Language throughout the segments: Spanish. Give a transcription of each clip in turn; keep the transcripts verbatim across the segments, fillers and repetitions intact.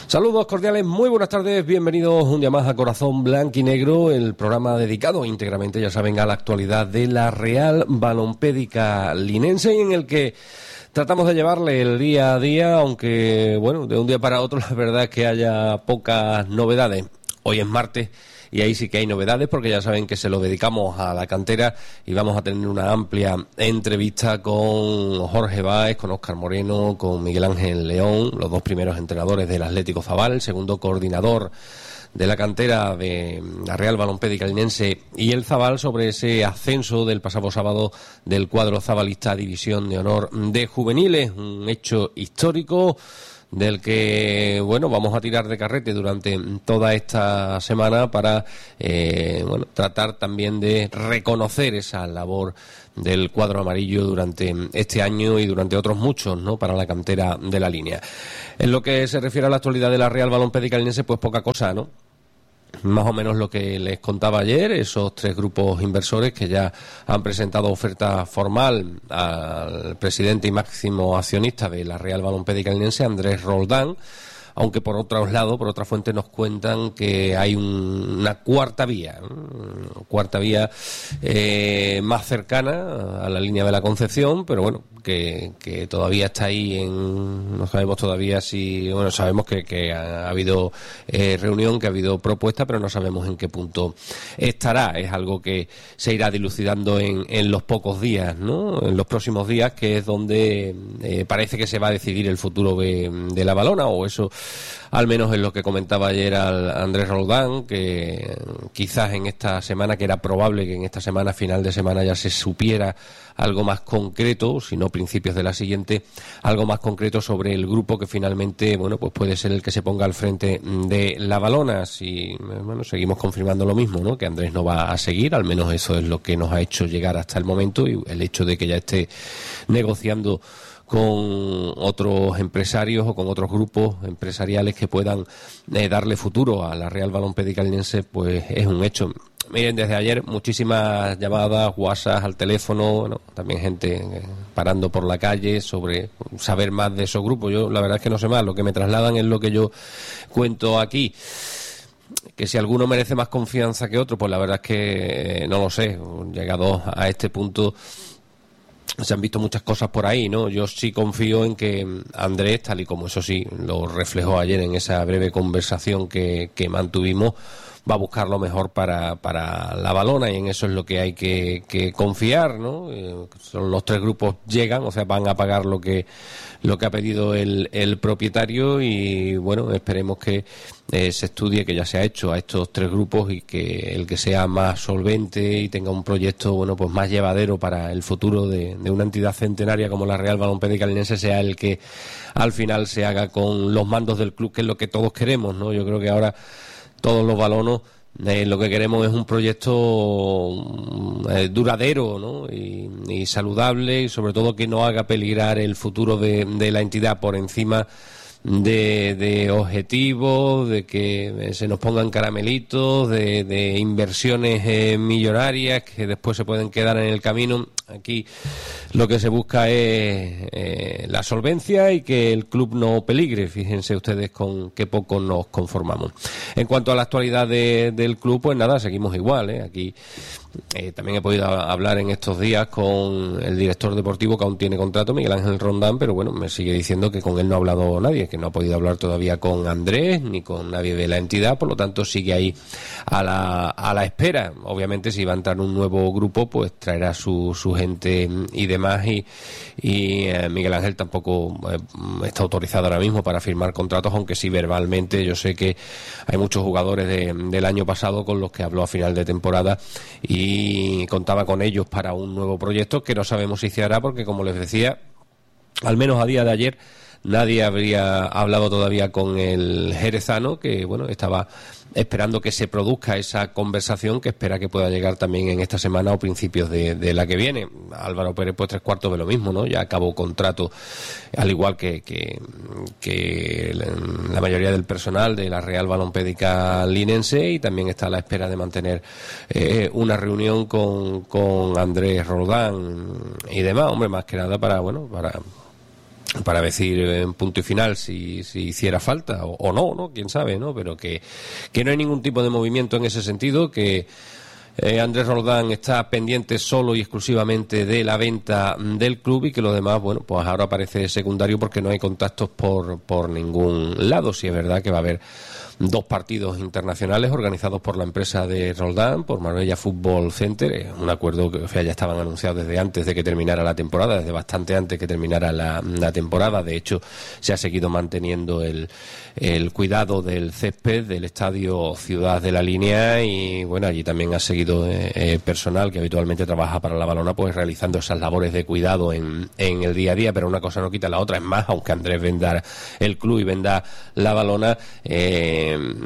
Saludos cordiales, muy buenas tardes, bienvenidos un día más a Corazón Blanquinegro, el programa dedicado íntegramente, ya saben, a la actualidad de la Real Balompédica Linense, y en el que tratamos de llevarle el día a día, aunque, bueno, de un día para otro la verdad es que haya pocas novedades. Hoy es martes y ahí sí que hay novedades, porque ya saben que se lo dedicamos a la cantera y vamos a tener una amplia entrevista con Jorge Báez, con Óscar Moreno, con Miguel Ángel León, los dos primeros entrenadores del Atlético Zabal, el segundo coordinador de la cantera de la Real Balompédica Linense y el Zabal, sobre ese ascenso del pasado sábado del cuadro zabalista a División de Honor de Juveniles, un hecho histórico del que, bueno, vamos a tirar de carrete durante toda esta semana para, eh, bueno, tratar también de reconocer esa labor del cuadro amarillo durante este año y durante otros muchos, ¿no?, para la cantera de la línea. En lo que se refiere a la actualidad de la Real Balompédica Linense, pues poca cosa, ¿no? Más o menos lo que les contaba ayer, esos tres grupos inversores que ya han presentado oferta formal al presidente y máximo accionista de la Real Balompédica Linense, Andrés Roldán, aunque por otro lado, por otra fuente, nos cuentan que hay un, una cuarta vía, una cuarta vía eh, más cercana a la línea de la Concepción, pero bueno, que, que todavía está ahí en, no sabemos todavía si, bueno, sabemos que, que ha habido eh, reunión, que ha habido propuesta, pero no sabemos en qué punto estará. Es algo que se irá dilucidando en, en los pocos días, ¿no?, en los próximos días, que es donde eh, parece que se va a decidir el futuro de, de la Balona, o eso al menos es lo que comentaba ayer al Andrés Roldán, que quizás en esta semana, que era probable que en esta semana, final de semana, ya se supiera algo más concreto, si no principios de la siguiente, algo más concreto sobre el grupo que finalmente, bueno, pues puede ser el que se ponga al frente de la Balona. Si, bueno, seguimos confirmando lo mismo, ¿no?, que Andrés no va a seguir, al menos eso es lo que nos ha hecho llegar hasta el momento, y el hecho de que ya esté negociando con otros empresarios o con otros grupos empresariales que puedan eh, darle futuro a la Real Balompédica Linense, pues es un hecho. Miren, desde ayer muchísimas llamadas, WhatsApp al teléfono, bueno, también gente eh, parando por la calle sobre saber más de esos grupos. Yo la verdad es que no sé más, lo que me trasladan es lo que yo cuento aquí. Que si alguno merece más confianza que otro, pues la verdad es que eh, no lo sé. Llegados a este punto se han visto muchas cosas por ahí, ¿no? Yo sí confío en que Andrés, tal y como eso sí lo reflejó ayer en esa breve conversación que, que mantuvimos, va a buscar lo mejor para, para la Balona, y en eso es lo que hay que, que confiar, ¿no? Eh, son los tres grupos llegan, o sea, van a pagar lo que lo que ha pedido el, el propietario, y bueno, esperemos que eh, se estudie, que ya se ha hecho a estos tres grupos, y que el que sea más solvente y tenga un proyecto, bueno, pues más llevadero para el futuro de, de una entidad centenaria como la Real Balompédica Linense, sea el que al final se haga con los mandos del club, que es lo que todos queremos, ¿no? Yo creo que ahora todos los balonos eh, lo que queremos es un proyecto eh, duradero, ¿no?, y, y saludable, y sobre todo que no haga peligrar el futuro de, de la entidad por encima de, de objetivos, de que se nos pongan caramelitos, de, de inversiones eh, millonarias que después se pueden quedar en el camino. Aquí lo que se busca es eh, la solvencia y que el club no peligre. Fíjense ustedes con qué poco nos conformamos. En cuanto a la actualidad de, del club, pues nada, seguimos igual, ¿eh? Aquí eh, también he podido hablar en estos días con el director deportivo, que aún tiene contrato, Miguel Ángel Rondán, pero bueno, me sigue diciendo que con él no ha hablado nadie, que no ha podido hablar todavía con Andrés ni con nadie de la entidad, por lo tanto sigue ahí a la, a la espera. Obviamente, si va a entrar un nuevo grupo, pues traerá su, su gente y demás, y, y eh, Miguel Ángel tampoco eh, está autorizado ahora mismo para firmar contratos, aunque sí verbalmente. Yo sé que hay muchos jugadores de, del año pasado con los que habló a final de temporada y contaba con ellos para un nuevo proyecto que no sabemos si se hará, porque como les decía, al menos a día de ayer nadie habría hablado todavía con el jerezano, que bueno, estaba esperando que se produzca esa conversación, que espera que pueda llegar también en esta semana o principios de, de la que viene. Álvaro Pérez, pues tres cuartos de lo mismo, ¿no? Ya acabó contrato, al igual que, que, que la mayoría del personal de la Real Balompédica Linense, y también está a la espera de mantener eh, una reunión con, con Andrés Roldán y demás, hombre, más que nada para, bueno, para para decir en punto y final si, si hiciera falta o, o no, ¿no? Quién sabe, ¿no? Pero que, que no hay ningún tipo de movimiento en ese sentido, que eh, Andrés Roldán está pendiente solo y exclusivamente de la venta del club y que lo demás, bueno, pues ahora parece secundario porque no hay contactos por, por ningún lado. Si es verdad que va a haber dos partidos internacionales organizados por la empresa de Roldán, por Marbella Football Center, es un acuerdo que o sea, ya estaban anunciados desde antes de que terminara la temporada, desde bastante antes que terminara la, la temporada. De hecho, se ha seguido manteniendo el, el cuidado del césped del estadio Ciudad de la Línea y bueno, allí también ha seguido eh, eh, personal que habitualmente trabaja para la Valona, pues realizando esas labores de cuidado en, en el día a día, pero una cosa no quita la otra. Es más, aunque Andrés venda el club y venda la Valona, eh,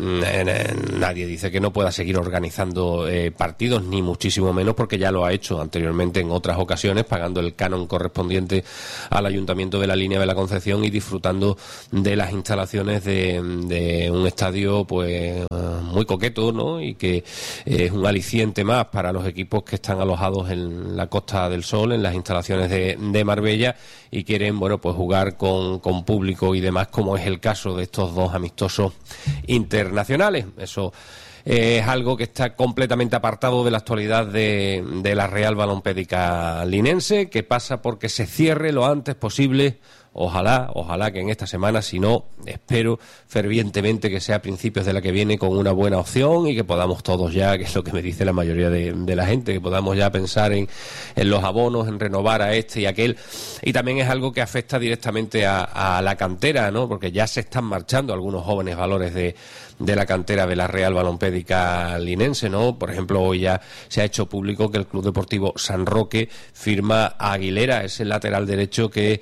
nadie dice que no pueda seguir organizando eh, partidos, ni muchísimo menos, porque ya lo ha hecho anteriormente en otras ocasiones, pagando el canon correspondiente al Ayuntamiento de la Línea de la Concepción y disfrutando de las instalaciones de, de un estadio pues muy coqueto, ¿no? Y que es un aliciente más para los equipos que están alojados en la Costa del Sol, en las instalaciones de, de Marbella, y quieren, bueno, pues jugar con, con público y demás, como es el caso de estos dos amistosos internacionales. Eso eh, es algo que está completamente apartado de la actualidad de, de la Real Balompédica Linense, que pasa porque se cierre lo antes posible. Ojalá, ojalá que en esta semana, si no, espero fervientemente que sea a principios de la que viene con una buena opción y que podamos todos ya, que es lo que me dice la mayoría de, de la gente, que podamos ya pensar en, en los abonos, en renovar a este y aquel. Y también es algo que afecta directamente a, a la cantera, ¿no? Porque ya se están marchando algunos jóvenes valores de, de la cantera de la Real Balompédica Linense, ¿no? Por ejemplo, hoy ya se ha hecho público que el Club Deportivo San Roque firma a Aguilera, ese lateral derecho que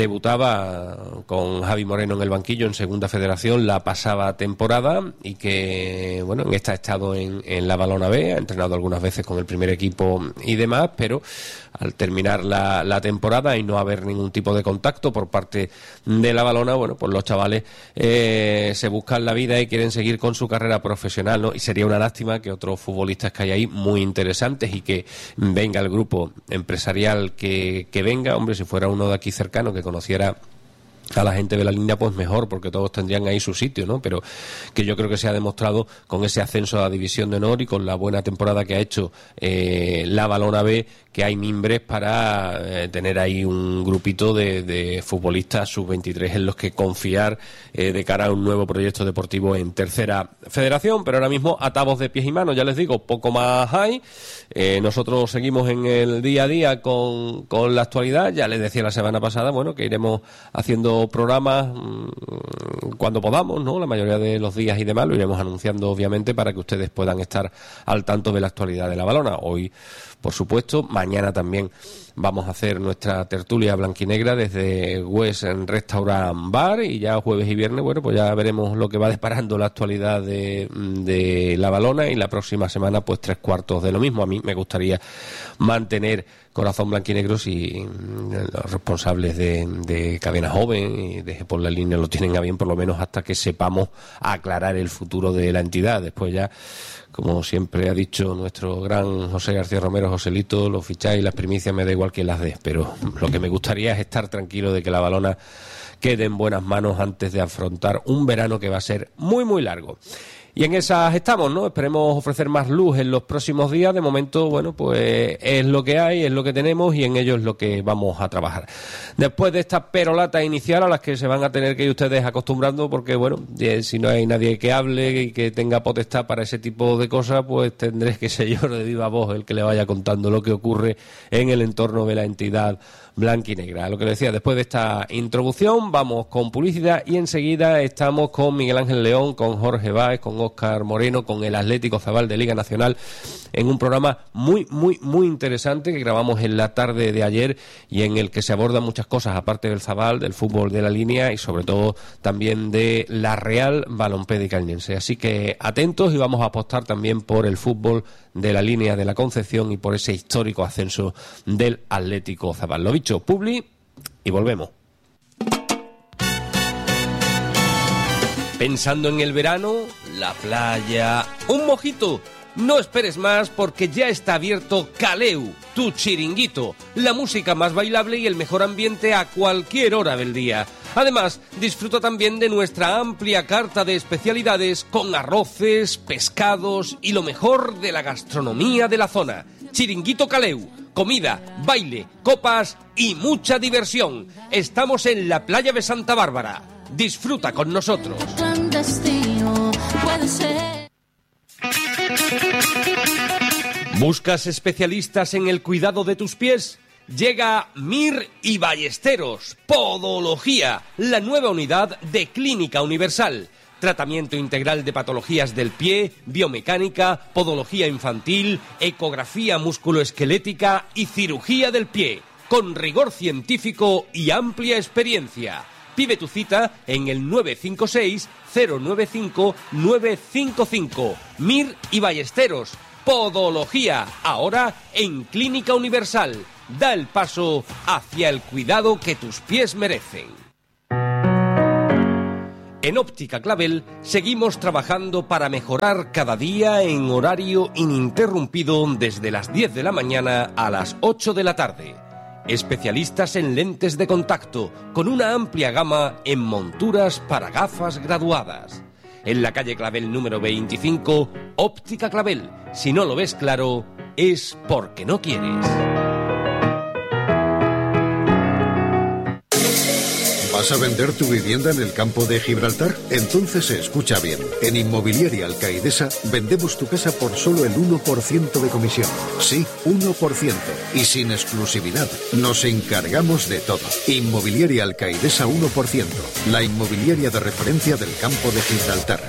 debutaba con Javi Moreno en el banquillo en Segunda Federación la pasada temporada y que, bueno, en esta ha estado en, en la Valona B, ha entrenado algunas veces con el primer equipo y demás, pero al terminar la, la temporada y no haber ningún tipo de contacto por parte de la Valona, bueno, pues los chavales eh, se buscan la vida y quieren seguir con su carrera profesional, ¿no? Y sería una lástima que otros futbolistas que hay ahí muy interesantes y que venga el grupo empresarial que, que venga, hombre, si fuera uno de aquí cercano que conociera a la gente de la línea, pues mejor, porque todos tendrían ahí su sitio, ¿no? Pero que yo creo que se ha demostrado con ese ascenso a la División de Honor y con la buena temporada que ha hecho eh, la Valona B, que hay mimbres para eh, tener ahí un grupito de, de futbolistas sub veintitrés en los que confiar eh, de cara a un nuevo proyecto deportivo en Tercera Federación. Pero ahora mismo atavos de pies y manos, ya les digo, poco más hay. Eh, nosotros seguimos en el día a día con, con la actualidad. Ya les decía la semana pasada, bueno, que iremos haciendo programas mmm, cuando podamos, ¿no? La mayoría de los días y demás lo iremos anunciando, obviamente, para que ustedes puedan estar al tanto de la actualidad de la Valona. Hoy, por supuesto, mañana también vamos a hacer nuestra tertulia blanquinegra desde West Restaurant Bar, y ya jueves y viernes, bueno, pues ya veremos lo que va disparando la actualidad de, de la Valona, y la próxima semana pues tres cuartos de lo mismo. A mí me gustaría mantener Corazón Blanquinegro si los responsables de, de Cadena Joven y de Por la Línea lo tienen a bien, por lo menos hasta que sepamos aclarar el futuro de la entidad. Después ya, como siempre ha dicho nuestro gran José García Romero, Joselito, los ficháis y las primicias me da igual que las des, pero lo que me gustaría es estar tranquilo de que la Valona quede en buenas manos antes de afrontar un verano que va a ser muy muy largo. Y en esas estamos, ¿no? Esperemos ofrecer más luz en los próximos días. De momento, bueno, pues es lo que hay, es lo que tenemos y en ello es lo que vamos a trabajar. Después de esta perolata inicial a las que se van a tener que ir ustedes acostumbrando, porque, bueno, si no hay nadie que hable y que tenga potestad para ese tipo de cosas, pues tendré que ser yo de viva voz el que le vaya contando lo que ocurre en el entorno de la entidad blanquinegra. Lo que le decía, después de esta introducción vamos con publicidad y enseguida estamos con Miguel Ángel León, con Jorge Báez, con Óscar Moreno, con el Atlético Zabal de Liga Nacional, en un programa muy, muy, muy interesante que grabamos en la tarde de ayer y en el que se abordan muchas cosas, aparte del Zabal, del fútbol de la línea y sobre todo también de la Real Balompédica Linense. Así que atentos, y vamos a apostar también por el fútbol de la línea de la Concepción y por ese histórico ascenso del Atlético Zabal. Lo dicho, publi y volvemos. Pensando en el verano, la playa, un mojito No esperes más porque ya está abierto Caleu, tu chiringuito, la música más bailable y el mejor ambiente a cualquier hora del día. Además, disfruta también de nuestra amplia carta de especialidades con arroces, pescados y lo mejor de la gastronomía de la zona. Chiringuito Caleu, comida, baile, copas y mucha diversión. Estamos en la playa de Santa Bárbara. Disfruta con nosotros. ¿Buscas especialistas en el cuidado de tus pies? Llega Mir y Ballesteros, Podología, la nueva unidad de Clínica Universal. Tratamiento integral de patologías del pie, biomecánica, podología infantil, ecografía musculoesquelética y cirugía del pie, con rigor científico y amplia experiencia. Pide tu cita en el nueve cinco seis, cero nueve cinco, nueve cinco cinco. Mir y Ballesteros, Podología, ahora en Clínica Universal. Da el paso hacia el cuidado que tus pies merecen. En Óptica Clavel seguimos trabajando para mejorar cada día en horario ininterrumpido desde las diez de la mañana a las ocho de la tarde. Especialistas en lentes de contacto, con una amplia gama en monturas para gafas graduadas. En la calle Clavel número veinticinco, Óptica Clavel. Si no lo ves claro, es porque no quieres. ¿Vas a vender tu vivienda en el campo de Gibraltar? Entonces se escucha bien. En Inmobiliaria Alcaidesa vendemos tu casa por solo el uno por ciento de comisión. Sí, uno por ciento. Y sin exclusividad. Nos encargamos de todo. Inmobiliaria Alcaidesa uno por ciento. La inmobiliaria de referencia del campo de Gibraltar.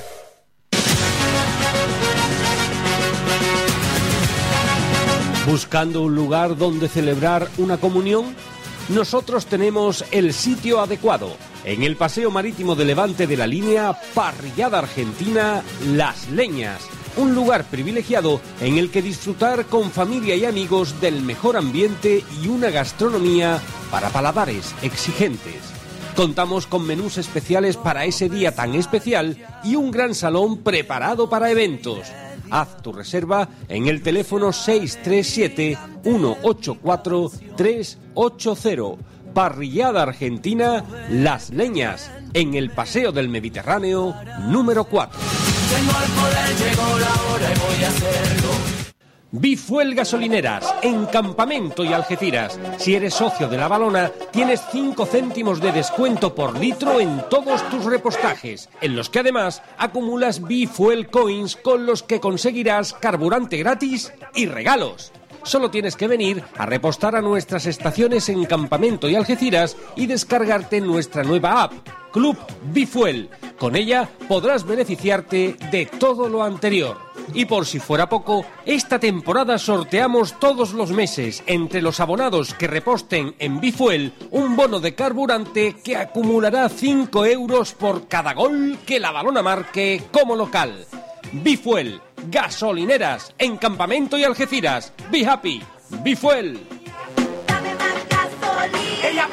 ¿Buscando un lugar donde celebrar una comunión? Nosotros tenemos el sitio adecuado. En el Paseo Marítimo de Levante de la línea Parrillada Argentina Las Leñas. Un lugar privilegiado en el que disfrutar con familia y amigos del mejor ambiente y una gastronomía para paladares exigentes. Contamos con menús especiales para ese día tan especial y un gran salón preparado para eventos. Haz tu reserva en el teléfono seis tres siete, uno ocho cuatro, tres ocho cero. Parrillada Argentina Las Leñas, en el Paseo del Mediterráneo número cuatro. Tengo el poder, llegó la hora y voy a hacerlo. Bifuel Gasolineras, en Campamento y Algeciras. Si eres socio de La Valona, tienes cinco céntimos de descuento por litro en todos tus repostajes, en los que además acumulas Bifuel Coins con los que conseguirás carburante gratis y regalos. Solo tienes que venir a repostar a nuestras estaciones en Campamento y Algeciras y descargarte nuestra nueva app, Club Bifuel. Con ella podrás beneficiarte de todo lo anterior. Y por si fuera poco, esta temporada sorteamos todos los meses, entre los abonados que reposten en Bifuel, un bono de carburante que acumulará cinco euros por cada gol que La Valona marque como local. Bifuel, gasolineras, en Campamento y Algeciras. Be happy, Bifuel. Dame más gasolina.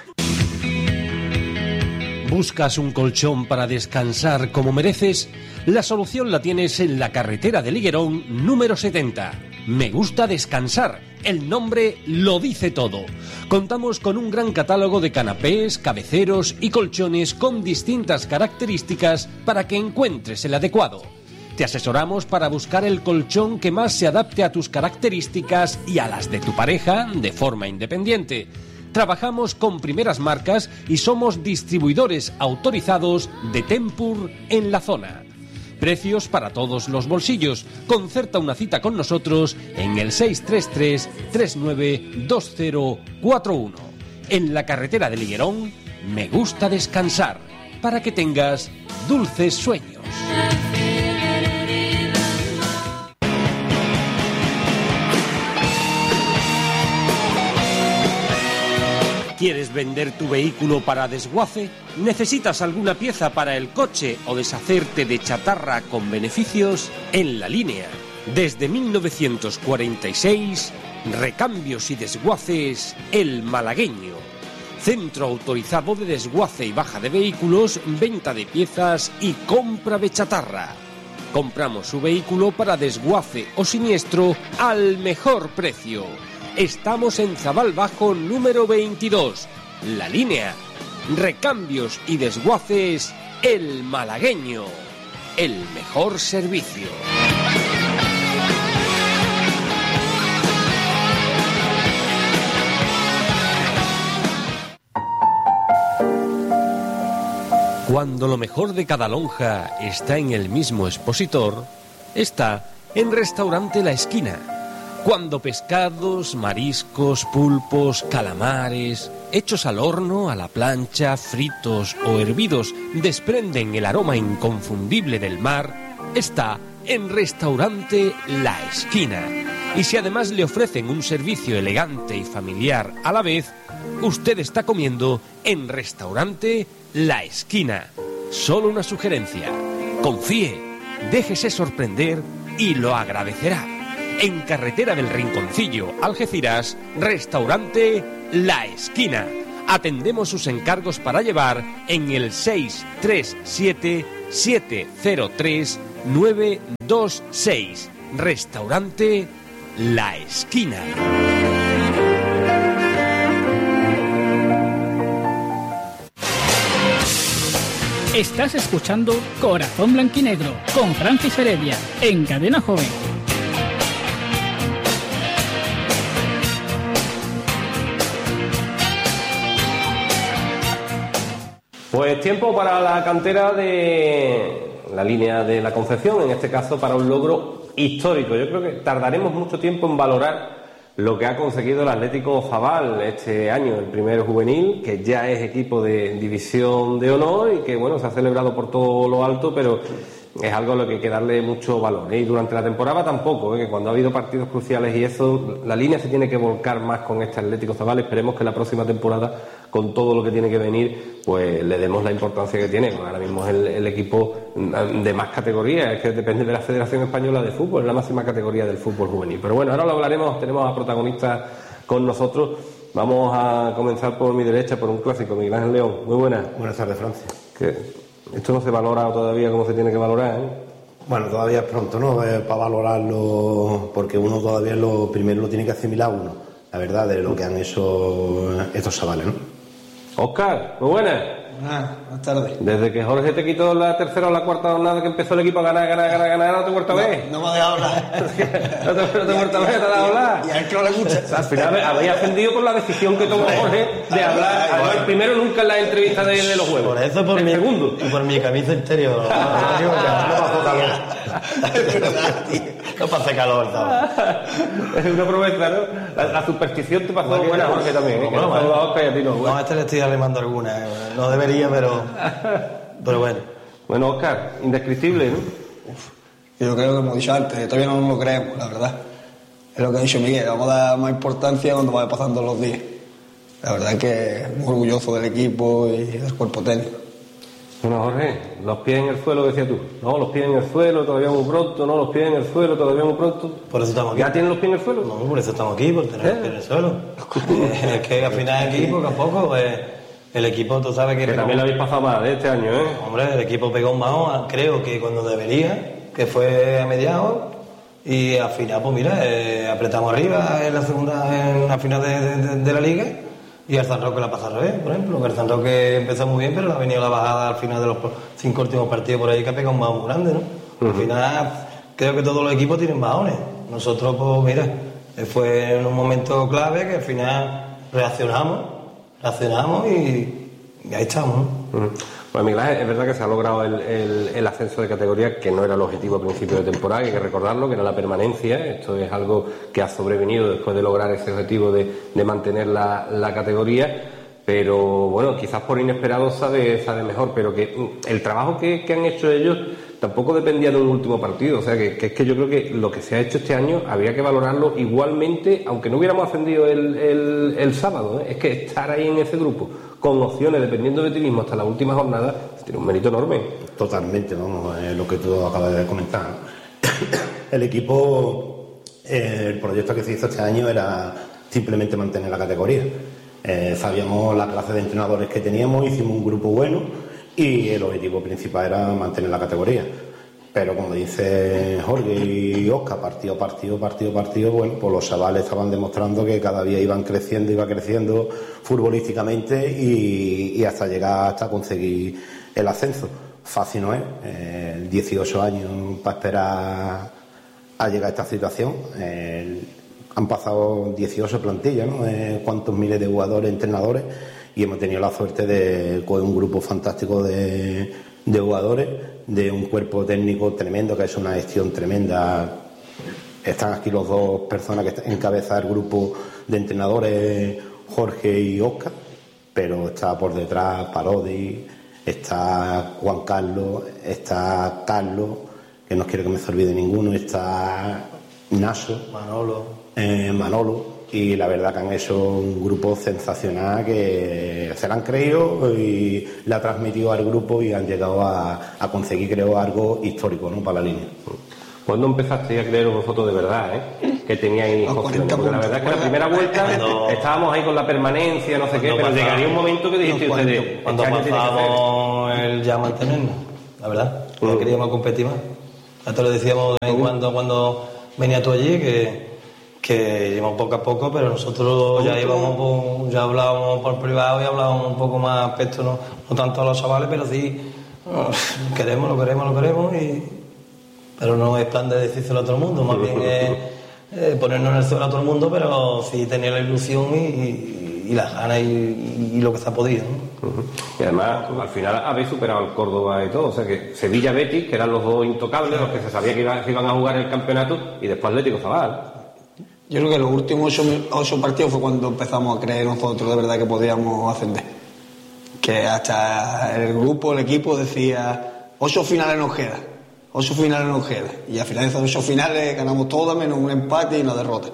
¿Buscas un colchón para descansar como mereces? La solución la tienes en la carretera de Liguerón número setenta. Me gusta descansar. El nombre lo dice todo. Contamos con un gran catálogo de canapés, cabeceros y colchones con distintas características para que encuentres el adecuado. Te asesoramos para buscar el colchón que más se adapte a tus características y a las de tu pareja de forma independiente. Trabajamos con primeras marcas y somos distribuidores autorizados de Tempur en la zona. Precios para todos los bolsillos. Concerta una cita con nosotros en el seis tres tres, tres nueve dos cero cuatro uno. En la carretera de Liguerón, me gusta descansar, para que tengas dulces sueños. ¿Quieres vender tu vehículo para desguace? ¿Necesitas alguna pieza para el coche o deshacerte de chatarra con beneficios? En La Línea, desde mil novecientos cuarenta y seis, recambios y desguaces El Malagueño. Centro autorizado de desguace y baja de vehículos, venta de piezas y compra de chatarra. Compramos su vehículo para desguace o siniestro al mejor precio. Estamos en Zabal Bajo número veintidós, La Línea. Recambios y desguaces El Malagueño. El mejor servicio. Cuando lo mejor de cada lonja está en el mismo expositor, está en Restaurante La Esquina. Cuando pescados, mariscos, pulpos, calamares, hechos al horno, a la plancha, fritos o hervidos, desprenden el aroma inconfundible del mar, está en Restaurante La Esquina. Y si además le ofrecen un servicio elegante y familiar a la vez, usted está comiendo en Restaurante La Esquina. Solo una sugerencia: confíe, déjese sorprender y lo agradecerá. En Carretera del Rinconcillo, Algeciras, Restaurante La Esquina. Atendemos sus encargos para llevar en el seis tres siete, siete cero tres, nueve dos seis. Restaurante La Esquina. Estás escuchando Corazón Blanquinegro con Francis Heredia en Cadena Joven. Pues tiempo para la cantera de la línea de la Concepción, en este caso para un logro histórico. Yo creo que tardaremos mucho tiempo en valorar lo que ha conseguido el Atlético Zabal este año, el primer juvenil, que ya es equipo de división de honor y que bueno, se ha celebrado por todo lo alto, pero es algo a lo que hay que darle mucho valor, ¿eh? Y durante la temporada tampoco, ¿eh? Que cuando ha habido partidos cruciales y eso, la línea se tiene que volcar más con este Atlético Zabal. Esperemos que la próxima temporada, con todo lo que tiene que venir, pues le demos la importancia que tiene. Ahora mismo es el, el equipo de más categoría, es que depende de la Federación Española de Fútbol, es la máxima categoría del fútbol juvenil. Pero bueno, ahora lo hablaremos, tenemos a protagonistas con nosotros. Vamos a comenzar por mi derecha, por un clásico, Miguel Ángel León. Muy buenas. Buenas tardes, Francia. Que esto no se valora todavía como se tiene que valorar, ¿eh? Bueno, todavía es pronto, ¿no? Eh, para valorarlo, porque uno todavía lo primero lo tiene que asimilar uno, la verdad, de lo que han hecho estos chavales, ¿no? Óscar, muy buenas. Ah, buenas tardes. Desde que Jorge te quitó la tercera o la cuarta jornada que empezó el equipo a ganar, ganar, ganar, ganar, no te he vuelto a ver. No, no me ha dejado hablar. no te, no te he vuelto a ver, te has dejado hablar. Y a él que no le gusta. Al final habéis ofendido por la decisión que tomó Jorge de hablar. Además, el primero nunca en la entrevista de, de los juegos. Por eso, por el mi, segundo. Y por mi camisa interior. No pasé calor, ¿sabes? Es una promesa, ¿no? La, la superstición te pasó buena, Jorge, también. ¿eh? Bueno, que bueno, a Oscar y a ti no. No, a este le estoy arrimando alguna. ¿eh? No debería, pero. Pero bueno. Bueno, Oscar, indescriptible, ¿no? Yo creo que, como he dicho antes, todavía no nos lo creemos, la verdad. Es lo que ha dicho Miguel, vamos a dar más importancia cuando vaya pasando los días. La verdad es que muy orgulloso del equipo y del cuerpo técnico. Bueno, Jorge, los pies en el suelo, decía tú. No, los pies en el suelo, todavía muy pronto. No, los pies en el suelo, todavía muy pronto. Por eso estamos aquí. ¿Ya tienen los pies en el suelo? No, por eso estamos aquí, por tener ¿Eh? los pies en el suelo. Es que al final aquí, poco a poco, pues, el equipo, tú sabes que... Que también lo habéis pasado mal de este año, ¿eh? Hombre, el equipo pegó un bajón, creo que cuando debería, que fue a mediados, y al final, pues mira, eh, apretamos arriba en la segunda, en la final de, de, de la liga, y el San Roque la pasa al revés, por ejemplo, que el San Roque empezó muy bien, pero le ha venido la bajada al final de los cinco últimos partidos por ahí, que ha pegado un bajón muy grande, ¿no? Uh-huh. Al final, creo que todos los equipos tienen bajones. Nosotros, pues mira, fue en un momento clave que al final reaccionamos, reaccionamos y, y ahí estamos, ¿no? Uh-huh. Bueno, Miguel Ángel, es verdad que se ha logrado el, el, el ascenso de categoría, que no era el objetivo a principio de temporada, hay que recordarlo, que era la permanencia. Esto es algo que ha sobrevenido después de lograr ese objetivo de, de mantener la, la categoría, pero bueno, quizás por inesperado sabe, sabe mejor, pero que el trabajo que, que han hecho ellos tampoco dependía de un último partido, o sea que, que es que yo creo que lo que se ha hecho este año habría que valorarlo igualmente, aunque no hubiéramos ascendido el, el, el sábado, ¿eh? Es que estar ahí en ese grupo con opciones dependiendo de ti mismo hasta la última jornada tiene un mérito enorme. Totalmente, vamos, es lo que tú acabas de comentar, ¿no? El equipo, eh, el proyecto que se hizo este año era simplemente mantener la categoría. Eh, sabíamos la clase de entrenadores que teníamos, hicimos un grupo bueno y el objetivo principal era mantener la categoría. pero como dice Jorge y Oscar, partido, partido, partido, partido, bueno, pues los chavales estaban demostrando que cada día iban creciendo, iba creciendo futbolísticamente y, y hasta llegar hasta conseguir el ascenso. Fácil no es, eh, dieciocho años para esperar a llegar a esta situación. Eh, han pasado dieciocho plantillas, ¿no? Eh, cuántos miles de jugadores, entrenadores, y hemos tenido la suerte de con un grupo fantástico de, de jugadores, de un cuerpo técnico tremendo, que es una gestión tremenda. Están aquí los dos personas que encabezan el grupo de entrenadores, Jorge y Oscar, pero está por detrás Parodi, está Juan Carlos, está Carlos, que no quiero que me se olvide ninguno, está Naso, Manolo, eh, Manolo, y la verdad que han hecho un grupo sensacional que se lo han creído y le ha transmitido al grupo y han llegado a, a conseguir, creo, algo histórico, ¿no?, para la línea. ¿Cuándo empezasteis a creeros vosotros de verdad, eh? Que teníais opciones? Porque la verdad es que la primera vuelta cuando, estábamos ahí con la permanencia, no sé qué, pero pasaba, llegaría un momento que dijiste ustedes... Cuando pasamos el ya mantenernos, la verdad, no uh. queríamos competir más. Ya te lo decíamos de vez en cuando, cuando venía tú allí, que, que íbamos poco a poco, pero nosotros ya íbamos, por, ya hablábamos por privado y hablábamos un poco más aspecto, no, no tanto a los chavales, pero sí, no, queremos, lo queremos, lo queremos y... Pero no es plan de decírselo a todo el mundo, más bien es eh, ponernos en el suelo a todo el mundo, pero sí tener la ilusión y, y, y las ganas y, y lo que se ha podido, ¿no? Uh-huh. Y además, al final habéis superado al Córdoba y todo, o sea que Sevilla-Betis, que eran los dos intocables, los que se sabía que iban, que iban a jugar el campeonato, y después Atlético Zabal. Yo creo que los últimos ocho, ocho partidos fue cuando empezamos a creer nosotros de verdad que podíamos ascender. Que hasta el grupo, el equipo decía, ocho finales nos quedan. Ocho finales nos quedan. Y al final de esos ocho finales ganamos todas menos un empate y una derrota.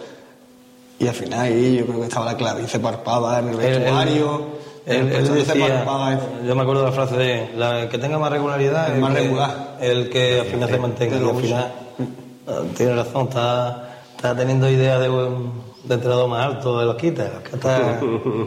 Y al final ahí yo creo que estaba la clave. Y se parpaba en el vestuario. Él, él, él decía, yo me acuerdo de la frase de la que tenga más regularidad, el, el más regular, el que al final se mantenga. Y al final, tiene razón, está, está teniendo ideas de, de entrenador más alto de los quitas. Está,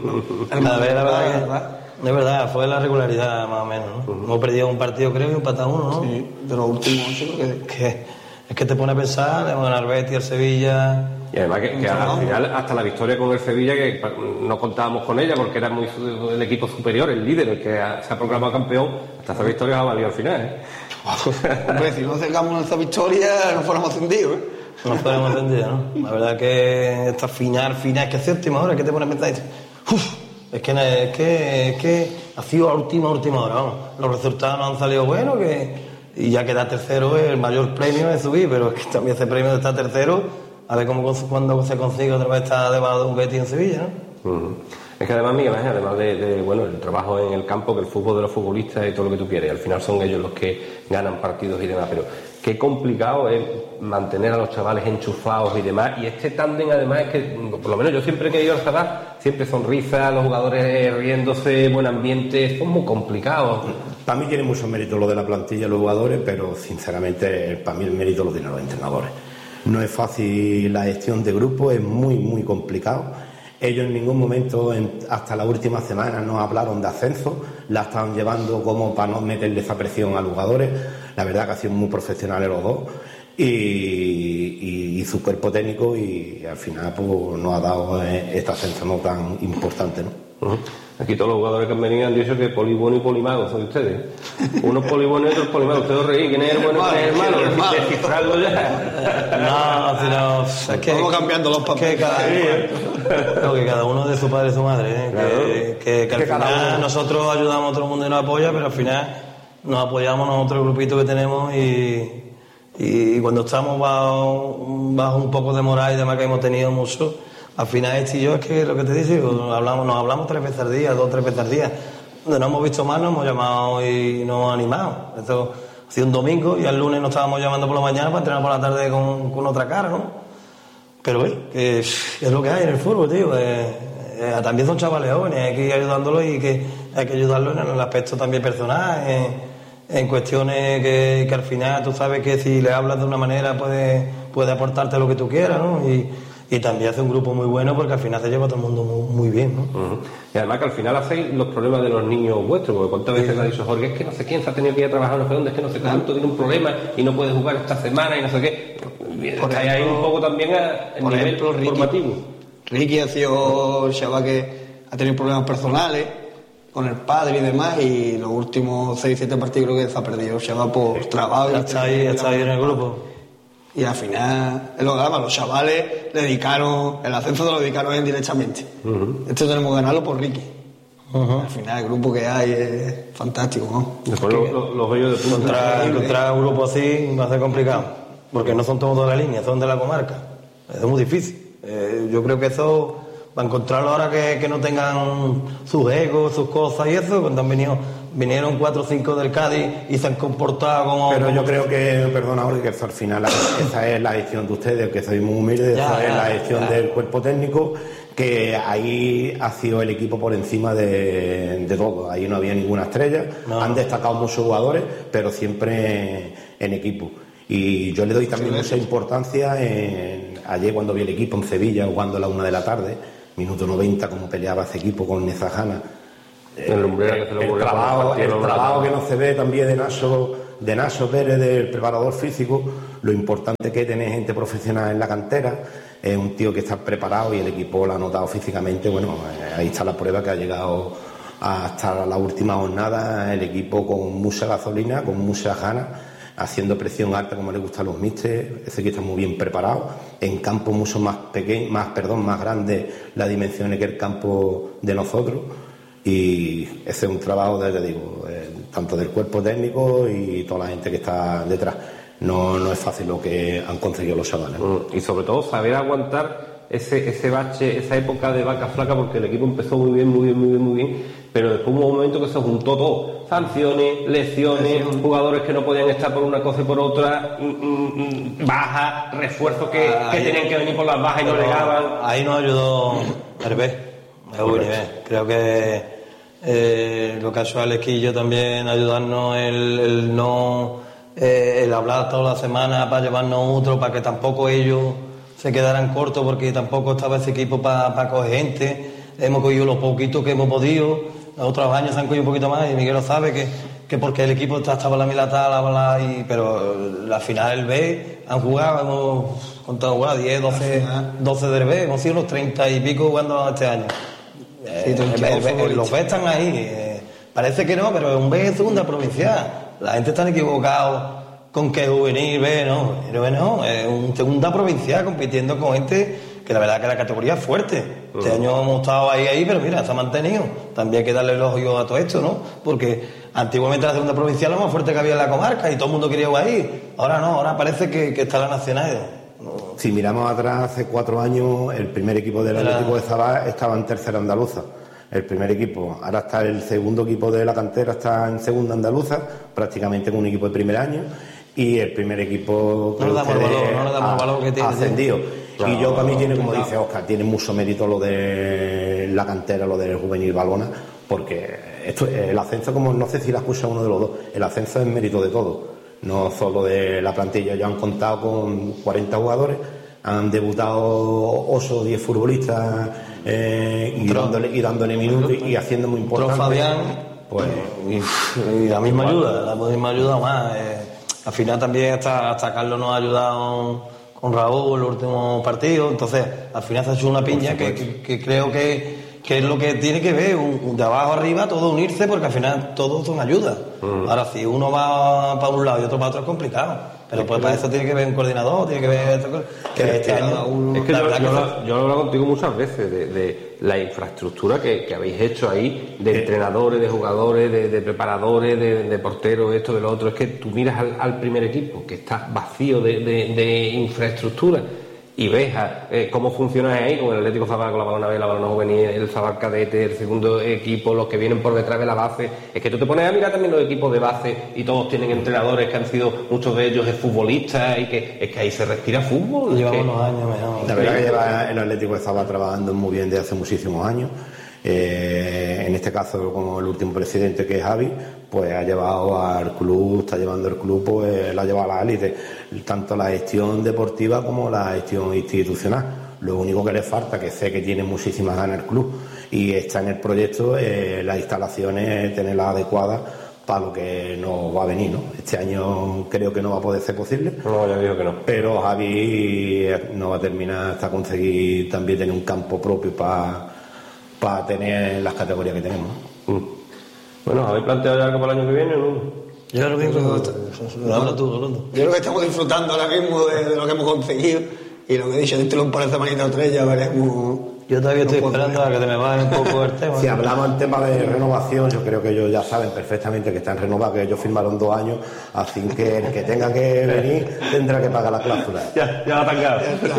la verdad que es verdad, fue la regularidad más o menos, ¿no? Uh-huh. Hemos perdido un partido, creo, y empatado uno, ¿no? Sí, de los últimos ocho, que, que es que te pone a pensar, hemos ganado al Betis, al Sevilla. Y además que, que al final, hasta la victoria con el Sevilla, que no contábamos con ella porque era muy el equipo superior, el líder, el que se ha proclamado campeón, hasta esa victoria ha valido al final, ¿eh? Hombre, si no acercamos a esa victoria, no fuéramos ascendidos, ¿eh? No fuéramos ascendidos, ¿no? La verdad que esta final, final, es que hace última hora, que te pone a pensar, uff. Es que, es que es que ha sido a última, última hora, vamos. Los resultados no han salido buenos, que y ya queda tercero, el mayor premio es subir, pero es que también ese premio de estar tercero, a ver cómo cuando se consigue otra vez estar debajo de un Betis en Sevilla, ¿no? Uh-huh. Es que además, Miguel, además de, de bueno, el trabajo en el campo, que el fútbol de los futbolistas y todo lo que tú quieres, al final son ellos los que ganan partidos y demás, pero qué complicado es mantener a los chavales enchufados y demás, y este tándem además es que, por lo menos yo siempre que he ido al Zadar, siempre sonrisas, los jugadores riéndose, buen ambiente, es muy complicado. Para mí tiene mucho mérito lo de la plantilla, los jugadores, pero sinceramente para mí el mérito lo tienen los entrenadores. No es fácil la gestión de grupo, es muy, muy complicado. Ellos en ningún momento, en, hasta la última semana, no hablaron de ascenso, la estaban llevando como para no meterle esa presión a los jugadores. La verdad que han sido muy profesionales los dos y, y, y su cuerpo técnico, y, y al final pues nos ha dado este ascenso no tan importante, ¿no? Uh-huh. Aquí todos los jugadores que han venido han dicho que polibueno y polimago son ustedes. Unos polibuenos y otros polimagos. Ustedes reí, ¿quién es el bueno y quién es el malo? Descifrarlo ya. No, sino es que vamos cambiando los papeles. Que cada, no, que cada uno de su padre y su madre, ¿eh? Claro. Que, que, que al que final nosotros ayudamos a todo el mundo y nos apoya, pero al final nos apoyamos nosotros el grupito que tenemos y, y cuando estamos bajo, bajo un poco de moral y demás que hemos tenido mucho. Al final este y yo es que lo que te digo, hablamos, nos hablamos tres veces al día, dos, tres veces al día. Donde nos hemos visto más, nos hemos llamado y nos hemos animado. Esto ha sido un domingo y al lunes nos estábamos llamando por la mañana para entrenar por la tarde con, con otra cara, ¿no? Pero bueno, que es lo que hay en el fútbol, tío. Eh, eh, también son chavales jóvenes, hay que ir ayudándolos y que hay que ayudarlos en el aspecto también personal, en, en cuestiones que, que al final tú sabes que si le hablas de una manera puede, puede aportarte lo que tú quieras, ¿no? Y, y también hace un grupo muy bueno porque al final se lleva a todo el mundo muy, muy bien, ¿no? Uh-huh. Y además que al final hacéis los problemas de los niños vuestros, porque cuántas veces le ha dicho Jorge, es que no sé quién se ha tenido que ir a trabajar, no sé dónde, es que no sé cuánto, tiene un problema y no puede jugar esta semana y no sé qué. Por Estáis ahí un poco también a, a por nivel ejemplo, Ricky, formativo. Ricky ha sido el chaval que ha tenido problemas personales con el padre y demás, y los últimos seis siete partidos creo que se ha perdido el chaval por trabajo. Está ahí, está ahí en el grupo. Y al final, es lo que hablaba, los chavales le dedicaron, el ascenso se lo dedicaron a él directamente. Uh-huh. Esto tenemos que ganarlo por Ricky. Uh-huh. Al final, el grupo que hay es fantástico, ¿no? Después los lo, lo bellos de punta. Encontrar, encontrar un grupo así va a ser complicado, porque no son todos de la línea, son de la comarca. Es muy difícil. Eh, yo creo que eso, para encontrarlo ahora que, que no tengan sus egos, sus cosas y eso, cuando han venido. Vinieron cuatro o cinco del Cádiz y se han comportado como... Pero como... yo creo que, perdona, Jorge, que al final esa es la gestión de ustedes, que sois muy humildes, esa es la gestión ya. del cuerpo técnico, que ahí ha sido el equipo por encima de, de todo. Ahí no había ninguna estrella, no. Han destacado muchos jugadores, pero siempre en equipo. Y yo le doy también sí, mucha sí. importancia en, ayer cuando vi el equipo en Sevilla, jugando a la una de la tarde, minuto noventa, como peleaba ese equipo con Nezajana. El, el, el, el trabajo, el trabajo que no se ve también de Naso, de Naso Pérez, del preparador físico, lo importante que es tener gente profesional en la cantera, es un tío que está preparado y el equipo lo ha notado físicamente. Bueno, ahí está la prueba que ha llegado hasta la última jornada el equipo con mucha gasolina, con mucha ganas, haciendo presión alta como le gusta a los místeres. Ese que está muy bien preparado, en campo mucho más pequeño, más, perdón, más grande las dimensiones que el campo de nosotros. Y ese es un trabajo, de, te digo, eh, tanto del cuerpo técnico y toda la gente que está detrás. No, no es fácil lo que han conseguido los chavales. Mm, y sobre todo saber aguantar ese, ese bache, esa época de vaca flaca, porque el equipo empezó muy bien, muy bien, muy bien, muy bien, pero después hubo un momento que se juntó todo. Sanciones, lesiones, jugadores que no podían estar por una cosa y por otra, bajas, refuerzos que, ah, que tenían que venir por las bajas y no llegaban. Ahí nos ayudó Hervé, de buen nivel. Creo que Eh, lo que ha hecho Alequillo también, ayudarnos el, el no eh, el hablar toda la semana para llevarnos otro, para que tampoco ellos se quedaran cortos, porque tampoco estaba ese equipo para pa coger gente. Hemos cogido lo poquito que hemos podido, los otros años se han cogido un poquito más, y Miguel lo sabe que, que porque el equipo está, estaba la milata, la bala, y, pero la final el B han jugado, hemos contado jugar diez, doce, doce del B, hemos sido los treinta y pico jugando este año. Sí, el, el, el, los B están ahí, eh, parece que no, pero es un B de segunda provincial. La gente está equivocada con que juvenil B, no, el B no, es un segunda provincial compitiendo con gente que la verdad que la categoría es fuerte. Uh-huh. Este año hemos estado ahí, ahí, pero mira, se ha mantenido. También hay que darle el ojo a todo esto, ¿no? Porque antiguamente la segunda provincial era lo más fuerte que había en la comarca y todo el mundo quería jugar ahí. Ahora no, ahora parece que, que está la nacional. Si miramos atrás, hace cuatro años el primer equipo del Atlético de Zabal estaba en tercera andaluza. El primer equipo, ahora está el segundo equipo de la cantera, está en segunda andaluza, prácticamente con un equipo de primer año, y el primer equipo no le damos valor, no le damos ha, valor que tiene, ascendido. Claro, y yo para mí tiene, como claro. dice Óscar, tiene mucho mérito lo de la cantera, lo del juvenil Balona, porque esto, el ascenso, como no sé si la escucha uno de los dos, el ascenso es mérito de todo. No solo de la plantilla, ya han contado con cuarenta jugadores, han debutado ocho o diez futbolistas eh, y, dándole, y dándole minutos y, y haciendo muy importante. Fabián, pues, y, y la misma ayuda, la misma ayuda más. Eh, al final también hasta, hasta Carlos nos ha ayudado con Raúl el último partido, entonces al final se ha hecho una piña que, que, que creo que que es lo que tiene que ver, un, un de abajo arriba, todo unirse, porque al final todos son ayudas. Mm. Ahora, si uno va para un lado y otro para otro, es complicado. Pero pues para eso tiene que ver un coordinador, tiene que ver... Que es este que, año uno, es que yo, yo, yo, lo, yo lo he hablado contigo muchas veces, de, de la infraestructura que, que habéis hecho ahí, de entrenadores, de jugadores, de, de preparadores, de, de porteros, esto, de lo otro. Es que tú miras al, al primer equipo, que está vacío de, de, de infraestructura, y ves eh, cómo funciona ahí con el Atlético Zabal, con la Balona B, la Balona Juvenil, el Zabal Cadete, el segundo equipo, los que vienen por detrás de la base. Es que tú te pones a mirar también los equipos de base y todos tienen entrenadores que han sido, muchos de ellos futbolistas, y que es que ahí se respira fútbol. Llevamos que... unos años mejor. La verdad que lleva el Atlético de Zabal trabajando muy bien desde hace muchísimos años. Eh, en este caso, como el último presidente, que es Javi, pues ha llevado al club, está llevando el club, pues la ha llevado a la élite, tanto la gestión deportiva como la gestión institucional. Lo único que le falta, que sé que tiene muchísimas ganas el club y está en el proyecto, eh, las instalaciones, tenerlas adecuadas para lo que nos va a venir, ¿no? Este año creo que no va a poder ser posible. No, ya digo que no. Pero Javi no va a terminar hasta conseguir también tener un campo propio para para tener las categorías que tenemos. Mm. Bueno, ¿habéis planteado ya algo para el año que viene o no? Yo ahora mismo... Habla tú, Rolando. Yo creo que estamos disfrutando ahora mismo de, de lo que hemos conseguido y lo que he dicho, dentro de un par de semanitas o tres ya veremos. Yo todavía estoy esperando a que te me vaya un poco el tema. Si hablamos en tema de renovación, yo creo que ellos ya saben perfectamente que están renovados, que ellos firmaron dos años, así que el que tenga que venir tendrá que pagar la cláusula. Ya, ya la tan cara. Ya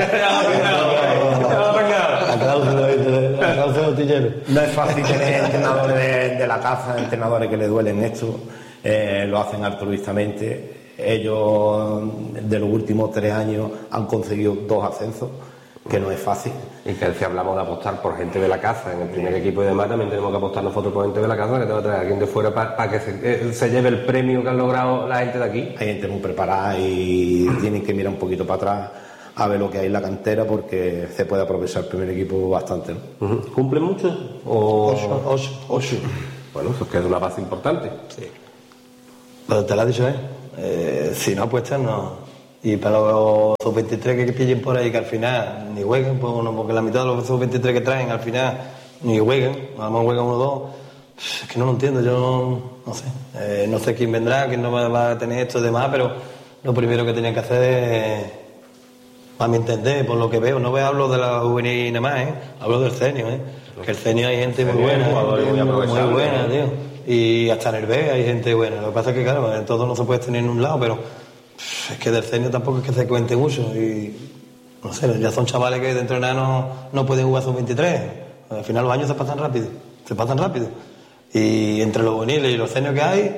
la tan cara. La cláusula, la cláusula de tillero. No es fácil tener entrenadores de, de la casa, entrenadores que le duelen esto, eh, lo hacen altruistamente. Ellos de los últimos tres años han conseguido dos ascensos, que no es fácil. Y que si hablamos de apostar por gente de la casa en el primer equipo y demás, también tenemos que apostar nosotros por gente de la casa, que te va a traer a alguien de fuera para pa que se, eh, se lleve el premio que han logrado la gente de aquí. Hay gente muy preparada y tienen que mirar un poquito para atrás a ver lo que hay en la cantera, porque se puede aprovechar el primer equipo bastante, ¿no? Uh-huh. ¿Cumplen mucho? O... Ocho, ocho, ocho. Bueno, eso es que es una base importante. Sí. Pero te lo has dicho, ¿eh? eh si no apuestas, no. Y para los sub veintitrés que pillen por ahí, que al final ni jueguen, pues, no, porque la mitad de los sub veintitrés que traen al final ni jueguen, a lo mejor juegan uno o dos. Es que no lo entiendo, yo no, no sé. Eh, no sé quién vendrá, quién no va, va a tener esto y demás, pero lo primero que tenían que hacer es, a mi entender, por lo que veo, no hablo de la juvenil y nada más, ¿eh? Hablo del senior, ¿eh? Que el senior hay gente muy buena, muy, muy buena, tío. Y hasta en el B hay gente buena. Lo que pasa es que, claro, en todo no se puede tener en un lado, pero es que del senior tampoco es que se cuente mucho. Y no sé, ya son chavales que dentro de nada no, no pueden jugar sub veintitrés. Al final los años se pasan rápido, se pasan rápido. Y entre los juveniles y los seniors que hay,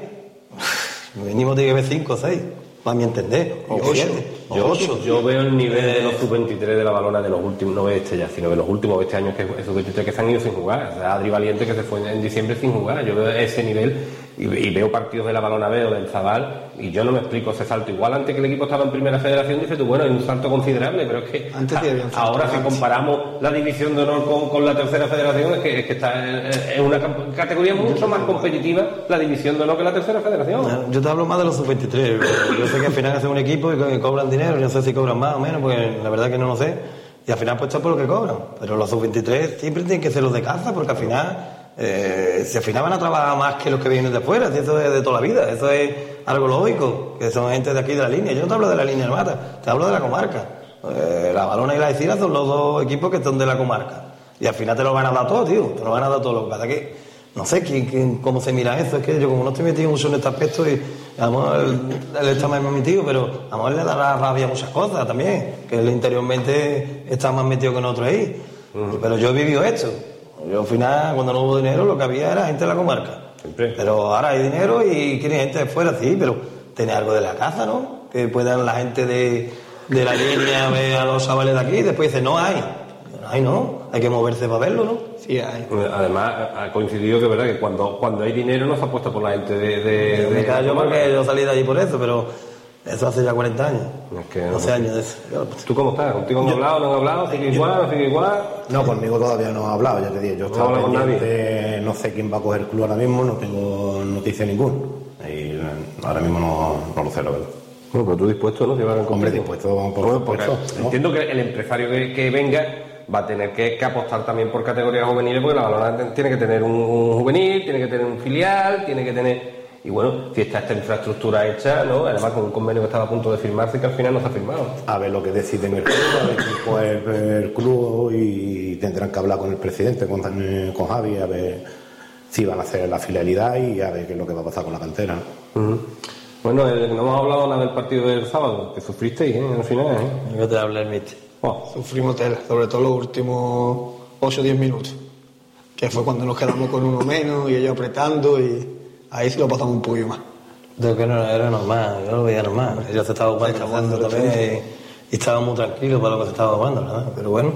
mínimo tiene que haber cinco o seis, para mi entender. O ocho. Yo, ocho. Yo veo el nivel de los sub veintitrés de la Balona de los últimos, no de este ya, sino de los últimos veinte años, que sub veintitrés que se han ido sin jugar. O sea, Adri Valiente que se fue en diciembre sin jugar. Yo veo ese nivel y, y veo partidos de la Balona B o del Zabal y yo no me explico ese salto. Igual antes que el equipo estaba en primera federación, dices tú, bueno, hay un salto considerable, pero es que antes a, ahora si comparamos la división de honor con, con la tercera federación, es que, es que está en una categoría mucho más competitiva la división de honor que la tercera federación. Yo te hablo más de los sub veintitrés. Yo sé que al final hacen un equipo y cobran dinero, no sé si cobran más o menos, porque la verdad que no lo sé, y al final pues está por lo que cobran, pero los sub veintitrés siempre tienen que ser los de casa, porque al final eh, si al final van a trabajar más que los que vienen de afuera, si eso es de toda la vida, eso es algo lógico, que son gente de aquí de la línea. Yo no te hablo de la línea Mata, te hablo de la comarca. eh, la Balona y la Ecira son los dos equipos que están de la comarca, y al final te lo van a dar todo, tío, te lo van a dar todo. Lo que pasa es que no sé quién, quién, cómo se mira eso, es que yo como no estoy metido mucho en este aspecto, y a lo mejor él, él está más metido, pero a lo mejor le dará rabia muchas cosas también, que él interiormente está más metido que nosotros ahí. Uh-huh. Pero yo he vivido esto. Yo al final, cuando no hubo dinero, lo que había era gente de la comarca. Siempre. Pero ahora hay dinero y quieren gente de fuera, sí, pero tener algo de la casa, ¿no? Que puedan la gente de, de la línea ver a los chavales de aquí y después dice, no hay. No hay, no. Hay que moverse para verlo, ¿no? Sí, hay. Además, ha coincidido que, ¿verdad?, que cuando, cuando hay dinero no se apuesta por la gente de... de, me de callo porque yo salí de allí por eso, pero eso hace ya cuarenta años. Es que doce no, años de eso. ¿Tú cómo estás? ¿Contigo han yo, hablado, no han hablado? ¿Sigue igual, no sigue igual? No, conmigo todavía no ha hablado, ya te digo. Yo no estaba pendiente, no sé quién va a coger el club ahora mismo, no tengo noticia ninguna. Y ahora mismo no, no lo sé, la verdad. Bueno, pero tú dispuesto, ¿no? Llevar en Hombre, dispuesto, por bueno, supuesto, ¿no? Entiendo que el empresario que, que venga va a tener que, que apostar también por categorías juveniles, porque la Balona tiene que tener un, un juvenil, tiene que tener un filial, tiene que tener... Y bueno, si está esta infraestructura hecha, ¿no? Además con un convenio que estaba a punto de firmarse, que al final no se ha firmado. A ver lo que deciden el club, a ver quién coge el, el club, y tendrán que hablar con el presidente, con, con Javi, a ver si van a hacer la filialidad y a ver qué es lo que va a pasar con la cantera. Uh-huh. Bueno, eh, no hemos hablado nada del partido del sábado, que sufristeis, ¿eh? Al final, ¿eh? Yo te hablé el Mitch. Oh. Sufrimos tela, sobre todo los últimos ocho o diez minutos, que fue cuando nos quedamos con uno menos y ellos apretando, y ahí sí lo pasamos un poquito más. Yo que no era normal, yo lo veía normal. Ellos se estaban jugando, jugando también y, y estaban muy tranquilos para lo que se estaba jugando, ¿verdad? Pero bueno.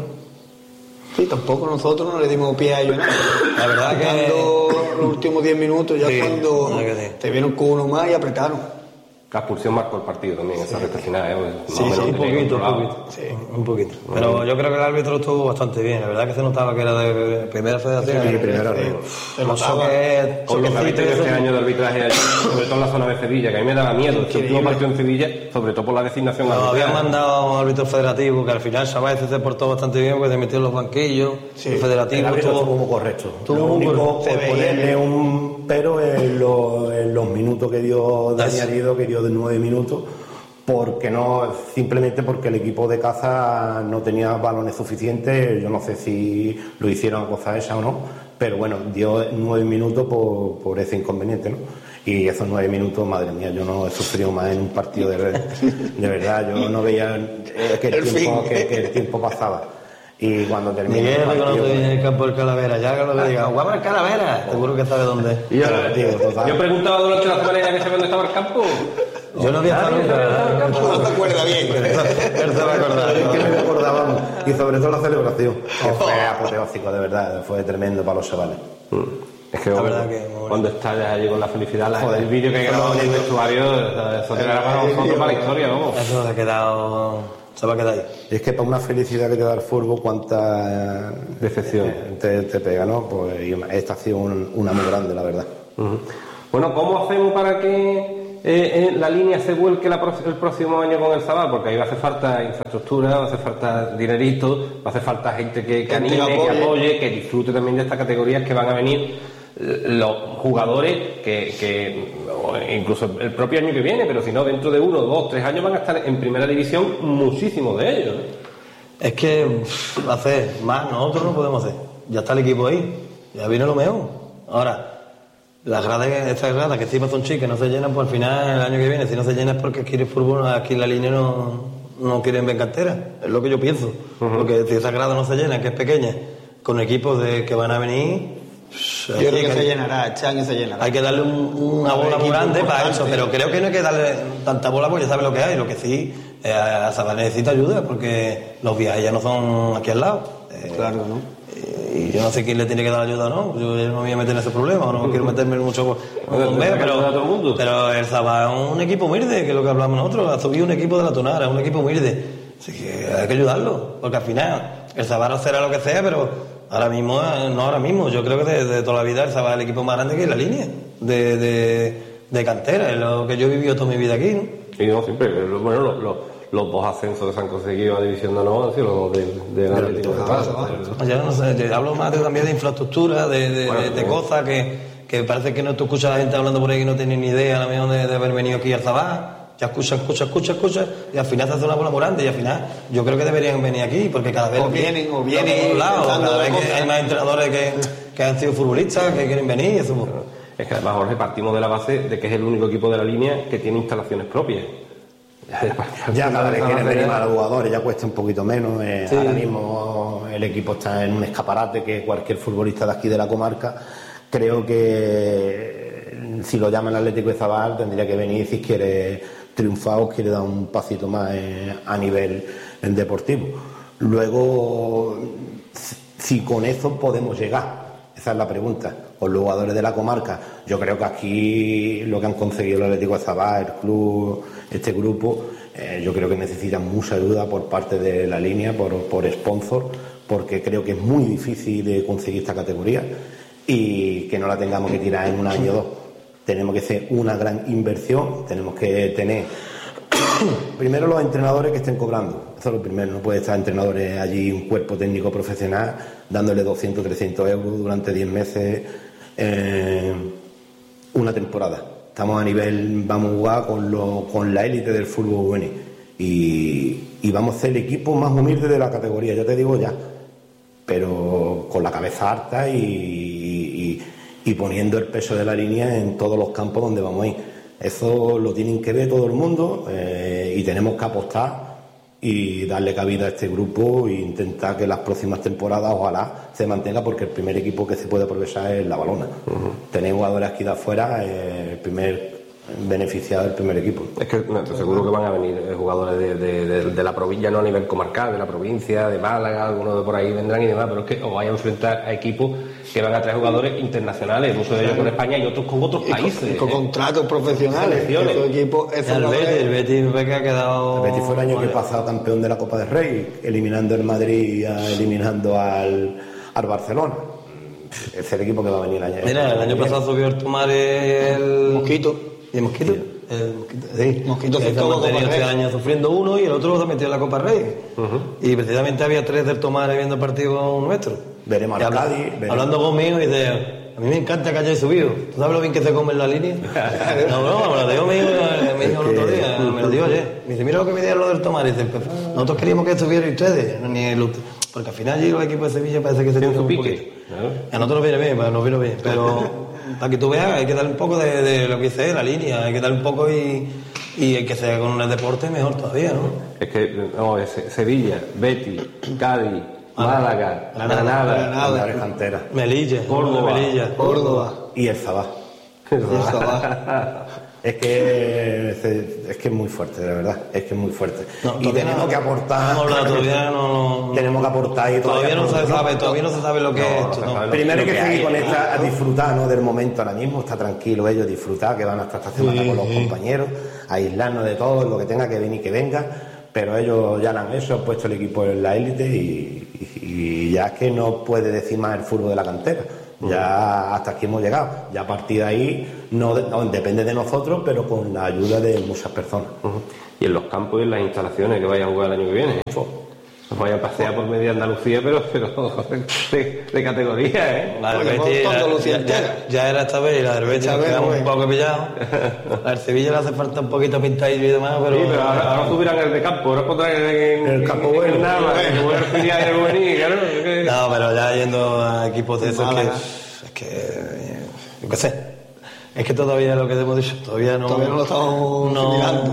Sí, tampoco nosotros no le dimos pie a ellos nada. La verdad que... Los últimos diez minutos, ya sí, cuando que sí. te vieron con uno más y apretaron. La expulsión marcó el partido también, esa recta final, ¿eh? Sí, sí, un poquito, un poquito. Sí, un poquito. Pero yo creo que el árbitro estuvo bastante bien. La verdad que se notaba que era de primera federación. Sí, primera federación. Se notaba que... Con lo que ha visto este año de arbitraje, sobre todo en la zona de Sevilla, que a mí me daba miedo. Este último partido en Sevilla, sobre todo por la designación. Nos habían mandado a un árbitro federativo, que al final Sabáez se portó bastante bien, porque se metió en los banquillos. Sí, el federativo el árbitro estuvo estuvo correcto. Estuvo Lo único, por veía, ponerle un pero en los, en los minutos que dio de añadido, que dio de nueve minutos, porque no, simplemente porque el equipo de caza no tenía balones suficientes. Yo no sé si lo hicieron a cosa esa o no, pero bueno, dio nueve minutos por, por ese inconveniente, ¿no? Y esos nueve minutos, madre mía, yo no he sufrido más en un partido de, de verdad. Yo no veía eh, que, el el tiempo, fin. que, que el tiempo pasaba. Y cuando terminé Miguel el partido, reconoce en el campo del Calavera, ya que lo que diga, guapa el Calavera, seguro que sabe dónde es. Y yo, Tío, total. yo preguntaba durante la semana que sabía dónde estaba el campo. Yo no había estado nunca. No te acuerdas bien. Él se va a acordar. Es que no me acordábamos. Y sobre todo la celebración, que fue apoteósico, de verdad, fue tremendo para los chavales. Es que, La cuando, verdad que muy cuando estallas allí con la felicidad, la, Joder. el vídeo que grabamos en el vestuario, eso quedará para nosotros, para la historia, vamos. Eso se ha quedado, se va a quedar ahí. Y es que para una felicidad que te da el fútbol, cuánta Decepción. eh, te, te pega, ¿no? Pues y esta ha sido un- una muy grande, la verdad. Ujú. Bueno, ¿cómo hacemos para que eh, eh, la línea se vuelque la pro- el próximo año con el Zabal? Porque ahí va a hacer falta infraestructura, va a hacer falta dinerito, va a hacer falta gente que, que Gente anime, que que apoye. apoye, que disfrute también de estas categorías que van a venir eh, los jugadores que, que o incluso el propio año que viene, pero si no, dentro de uno, dos, tres años van a estar en primera división muchísimos de ellos, ¿eh? Es que pff, hacer más nosotros no podemos hacer. Ya está el equipo ahí, ya viene lo mejor. Ahora, las gradas, estas gradas que encima son chicas, no se llenan, pues al final el año que viene, si no se llenan es porque aquí el fútbol, aquí en la línea no, no quieren ver cantera. Es lo que yo pienso. Porque si esas gradas no se llenan, que es pequeña, con equipos de que van a venir. pff, Yo hay creo que que- se llenará, este año se llenará. Hay que darle un- una Un bola muy equipo grande para importante. eso, pero creo que no hay que darle tanta bola porque ya sabe lo que hay. Lo que sí, eh, a Zabal necesita ayuda porque los viajes ya no son aquí al lado. Eh, Claro, ¿no? Y yo no sé quién le tiene que dar ayuda o no. Yo no me voy a meter en ese problema, no quiero meterme mucho con bombero, pero, a todo el mundo. pero el Zabal es un equipo humilde, que es lo que hablamos nosotros. Ha subido un equipo de la Tonara, un equipo humilde. Así que hay que ayudarlo, porque al final el Zabal será lo que sea, pero ahora mismo, eh, no ahora mismo, yo creo que de, de toda la vida el Zabal es el equipo más grande que es la línea de, de, de cantera, es lo que yo he vivido toda mi vida aquí, ¿no? Y no, siempre, lo- bueno, lo- lo- los dos ascensos que se han conseguido a División de Honor han sido los dos del, del Atlético de Zabal. Ya no sé, yo hablo más de, también de infraestructura, de, de, Bueno, de- de bueno. cosas que, que parece que no tú escuchas a la gente hablando por ahí que no tienen ni idea a lo mejor de, de haber venido aquí al Zabal. Ya escucha, escucha, escucha, escucha, y al final se hace una bola muy grande, y al final yo creo que deberían venir aquí, porque cada vez O vienen, o vienen por todos lados, intentando cada vez de que cosas. hay más entrenadores que, que han sido futbolistas, que quieren venir, y eso pues, Es que además, Jorge, partimos de la base de que es el único equipo de la línea que tiene instalaciones propias. Ya cada vez quieren venir más los jugadores, ya cuesta un poquito menos. eh, Sí. Ahora mismo el equipo está en un escaparate que cualquier futbolista de aquí de la comarca. Creo que eh, si lo llama el Atlético de Zabal tendría que venir si quiere triunfar o quiere dar un pasito más eh, a nivel eh, deportivo. Luego, si con eso podemos llegar, esa es la pregunta. Con los jugadores de la comarca, yo creo que aquí lo que han conseguido el Atlético de Zabal, el club, este grupo, eh, yo creo que necesitan mucha ayuda por parte de la línea, por, por sponsor, porque creo que es muy difícil de conseguir esta categoría y que no la tengamos que tirar en un año o dos. Tenemos que hacer una gran inversión, tenemos que tener primero los entrenadores que estén cobrando. Eso es lo primero, no puede estar entrenadores allí, un cuerpo técnico profesional, dándole doscientos, trescientos euros durante diez meses, eh, una temporada. Estamos a nivel, vamos a jugar con, lo, con la élite del fútbol juvenil y, y vamos a ser el equipo más humilde de la categoría, ya te digo ya, pero con la cabeza harta y, y, y poniendo el peso de la línea en todos los campos donde vamos a ir. Eso lo tienen que ver todo el mundo eh, y tenemos que apostar y darle cabida a este grupo e intentar que las próximas temporadas ojalá se mantenga, porque el primer equipo que se puede aprovechar es la Balona. Uh-huh. Tener jugadores aquí de afuera, eh, el primer beneficiado del primer equipo. Es que no, seguro que van a venir eh, jugadores de, de, de, de la provincia, no a nivel comarcal, de la provincia, de Málaga, algunos de por ahí vendrán y demás, pero es que os vais a enfrentar a equipos que van a traer jugadores internacionales, muchos de ellos con España y otros con otros y países. Con, y con ¿eh? contratos profesionales. Selecciones. Estos equipos, estos El jugadores- Betis, el Betis ve que ha quedado... El Betis fue el año que pasado campeón de la Copa del Rey, eliminando el Madrid y a- eliminando al, al Barcelona. Es el equipo que va a venir el año. Mira, el año pasado subió el Tomar el... Mosquito. ¿Y el Mosquito? El Mosquito, sí. Mosquito que se está tocó mantenido Copa este Rey. año sufriendo uno y el otro se metió en la Copa Rey. Y precisamente había tres del Tomar viendo el partido nuestro. Veremos Y al habla- Cádiz, veremos. Hablando conmigo y dice, a mí me encanta que hayáis subido. ¿Tú sabes lo bien que se come en la línea? No, no, me lo dijo mi hijo, me dijo el otro día, me lo dijo ayer. Me dice, mira lo que me dijeron lo del Tomar. Y dice, "Pero nosotros queríamos que estuvieran ustedes, ni el ut- porque al final allí los equipos de Sevilla parece que se tienen su un pique. poquito. Claro. A nosotros nos viene bien, pues, nos vino bien, pero para que tú veas hay que darle un poco de, de lo que dice la línea, hay que darle un poco y, y el que sea con el deporte mejor todavía, ¿no? Es que, no, es Se- Sevilla, Betis, Cádiz, Málaga, Granada, Granada, Granada. La cantera. Melilla, Córdoba. Melilla. Córdoba. Y el Zabá. Y el Sabá. Es que es que es muy fuerte, de verdad. Es que es muy fuerte. No, y todavía tenemos no- que aportar. no, no, todavía no- tenemos que aportar y Todavía no se aportar. sabe, todavía no se sabe lo que es esto, se ¿no? sabe lo- Primero hay lo que que seguir hay. con esta, a disfrutar, ¿no? Del momento ahora mismo, está tranquilo ellos, disfrutar, que van hasta esta semana con los compañeros, aislarnos de todo, lo que tenga que venir que venga, pero ellos ya lo han hecho, han puesto el equipo en la élite y, y- y ya es que no puede decir más el fútbol de la cantera. Ya hasta aquí hemos llegado. Ya a partir de ahí no, no depende de nosotros, pero con la ayuda de muchas personas. Ujú. Y en los campos y en las instalaciones que vayan a jugar el año que viene. Os vaya a pasear por media Andalucía, pero, pero de, de categoría, ¿eh? La del Oye, Betis, por la- Andalucía ya, entera. ya- ya era esta vez y la del Betis Esta nos vez, quedamos güey. un poco pillados. La del Sevilla le hace falta un poquito pintadillo y demás, pero... Sí, pero ahora, ahora subirán el de campo, ahora pondrán el, en, El campo bueno. en Nava, que juega el filial y el juvenil, claro. es que- No, pero ya yendo a equipos de esos que... Málaga. Es que... eh, Yo qué sé. Es que todavía lo que te hemos dicho, todavía no... Todavía no lo estamos no, asimilando.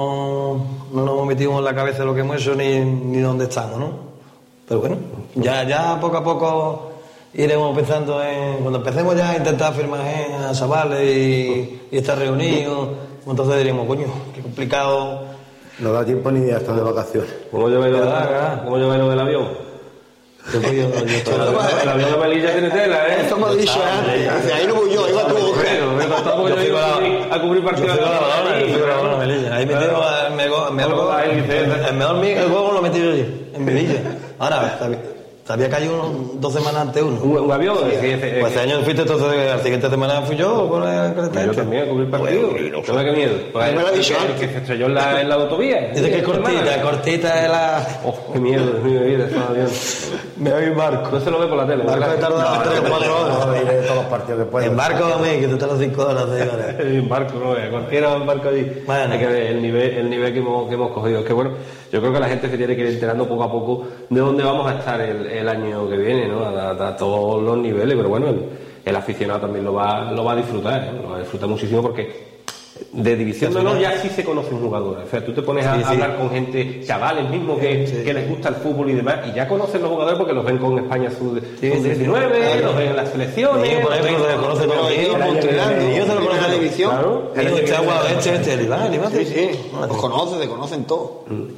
no, no nos hemos metido en la cabeza lo que hemos hecho ni, ni dónde estamos, ¿no? Pero bueno, ya, ya poco a poco iremos pensando en... Cuando empecemos ya a intentar firmar eh, a chavales y, y estar reunidos, entonces diríamos, coño, qué complicado... No da tiempo ni de estar de vacaciones. ¿Cómo lleváis lo, de Claro, la- claro. ¿Cómo lleváis lo del avión? Yo, yo, yo, yo- El avión de Melilla tiene tela, ¿eh? Esto me lo he dicho antes. Ahí no voy yo, iba tú. Bueno, me tampoco Yo yo fui iba con a la- cubrir- a cubrir Yo partidos fui con la balona, yo fui con la balona allí. Melilla. Ahí metí el mejor, el mejor, Ahí dice- el mejor mi- el juego lo metí yo allí, en Melilla. Ahora, sabía, sabía que hay uno dos semanas antes uno. Un, un avión, es que- es que- Pues este año fuiste, entonces la siguiente semana fui yo con el con el yo este. también a cubrir partidos. No me qué miedo. Pues, me lo ha dicho el, antes. que se estrelló en la, en la autovía. Dice que es cortita, Málaga. cortita es la... Oh, qué miedo, Dios mío, vida, ese avión. Me voy en barco. No se lo ve por la tele. Barco ¿verdad? de tarda tres o cuatro horas. No, iré de todos los partidos que pueda. En barco a mí, que tú tardas cinco horas, seis horas. En barco, no, eh, cualquiera en barco allí. Bueno. Hay que ver el nivel, el nivel que hemos, que hemos cogido. Es que bueno, yo creo que la gente se tiene que ir enterando poco a poco de dónde vamos a estar el, el año que viene, ¿no? A, a- a todos los niveles, pero bueno, el, el aficionado también lo va, lo va a disfrutar, ¿eh? Lo va a disfrutar muchísimo porque de división de honor ya sí se conoce un jugador. O sea, tú te pones a, Sí, a sí. hablar con gente, chavales mismos que, Sí. que les gusta el fútbol y demás, y ya conocen los jugadores porque los ven con España sub Sí, sí, diecinueve, sí. los ven en las selecciones. Niño, por los ejemplo, ven- se conoce Pero con ellos niños, entrenando, niños se lo primera conocen. división. Claro. Niño, este agua, este, este, el Iván, el Iván. Sí, sí. Los conoce, te conocen todos.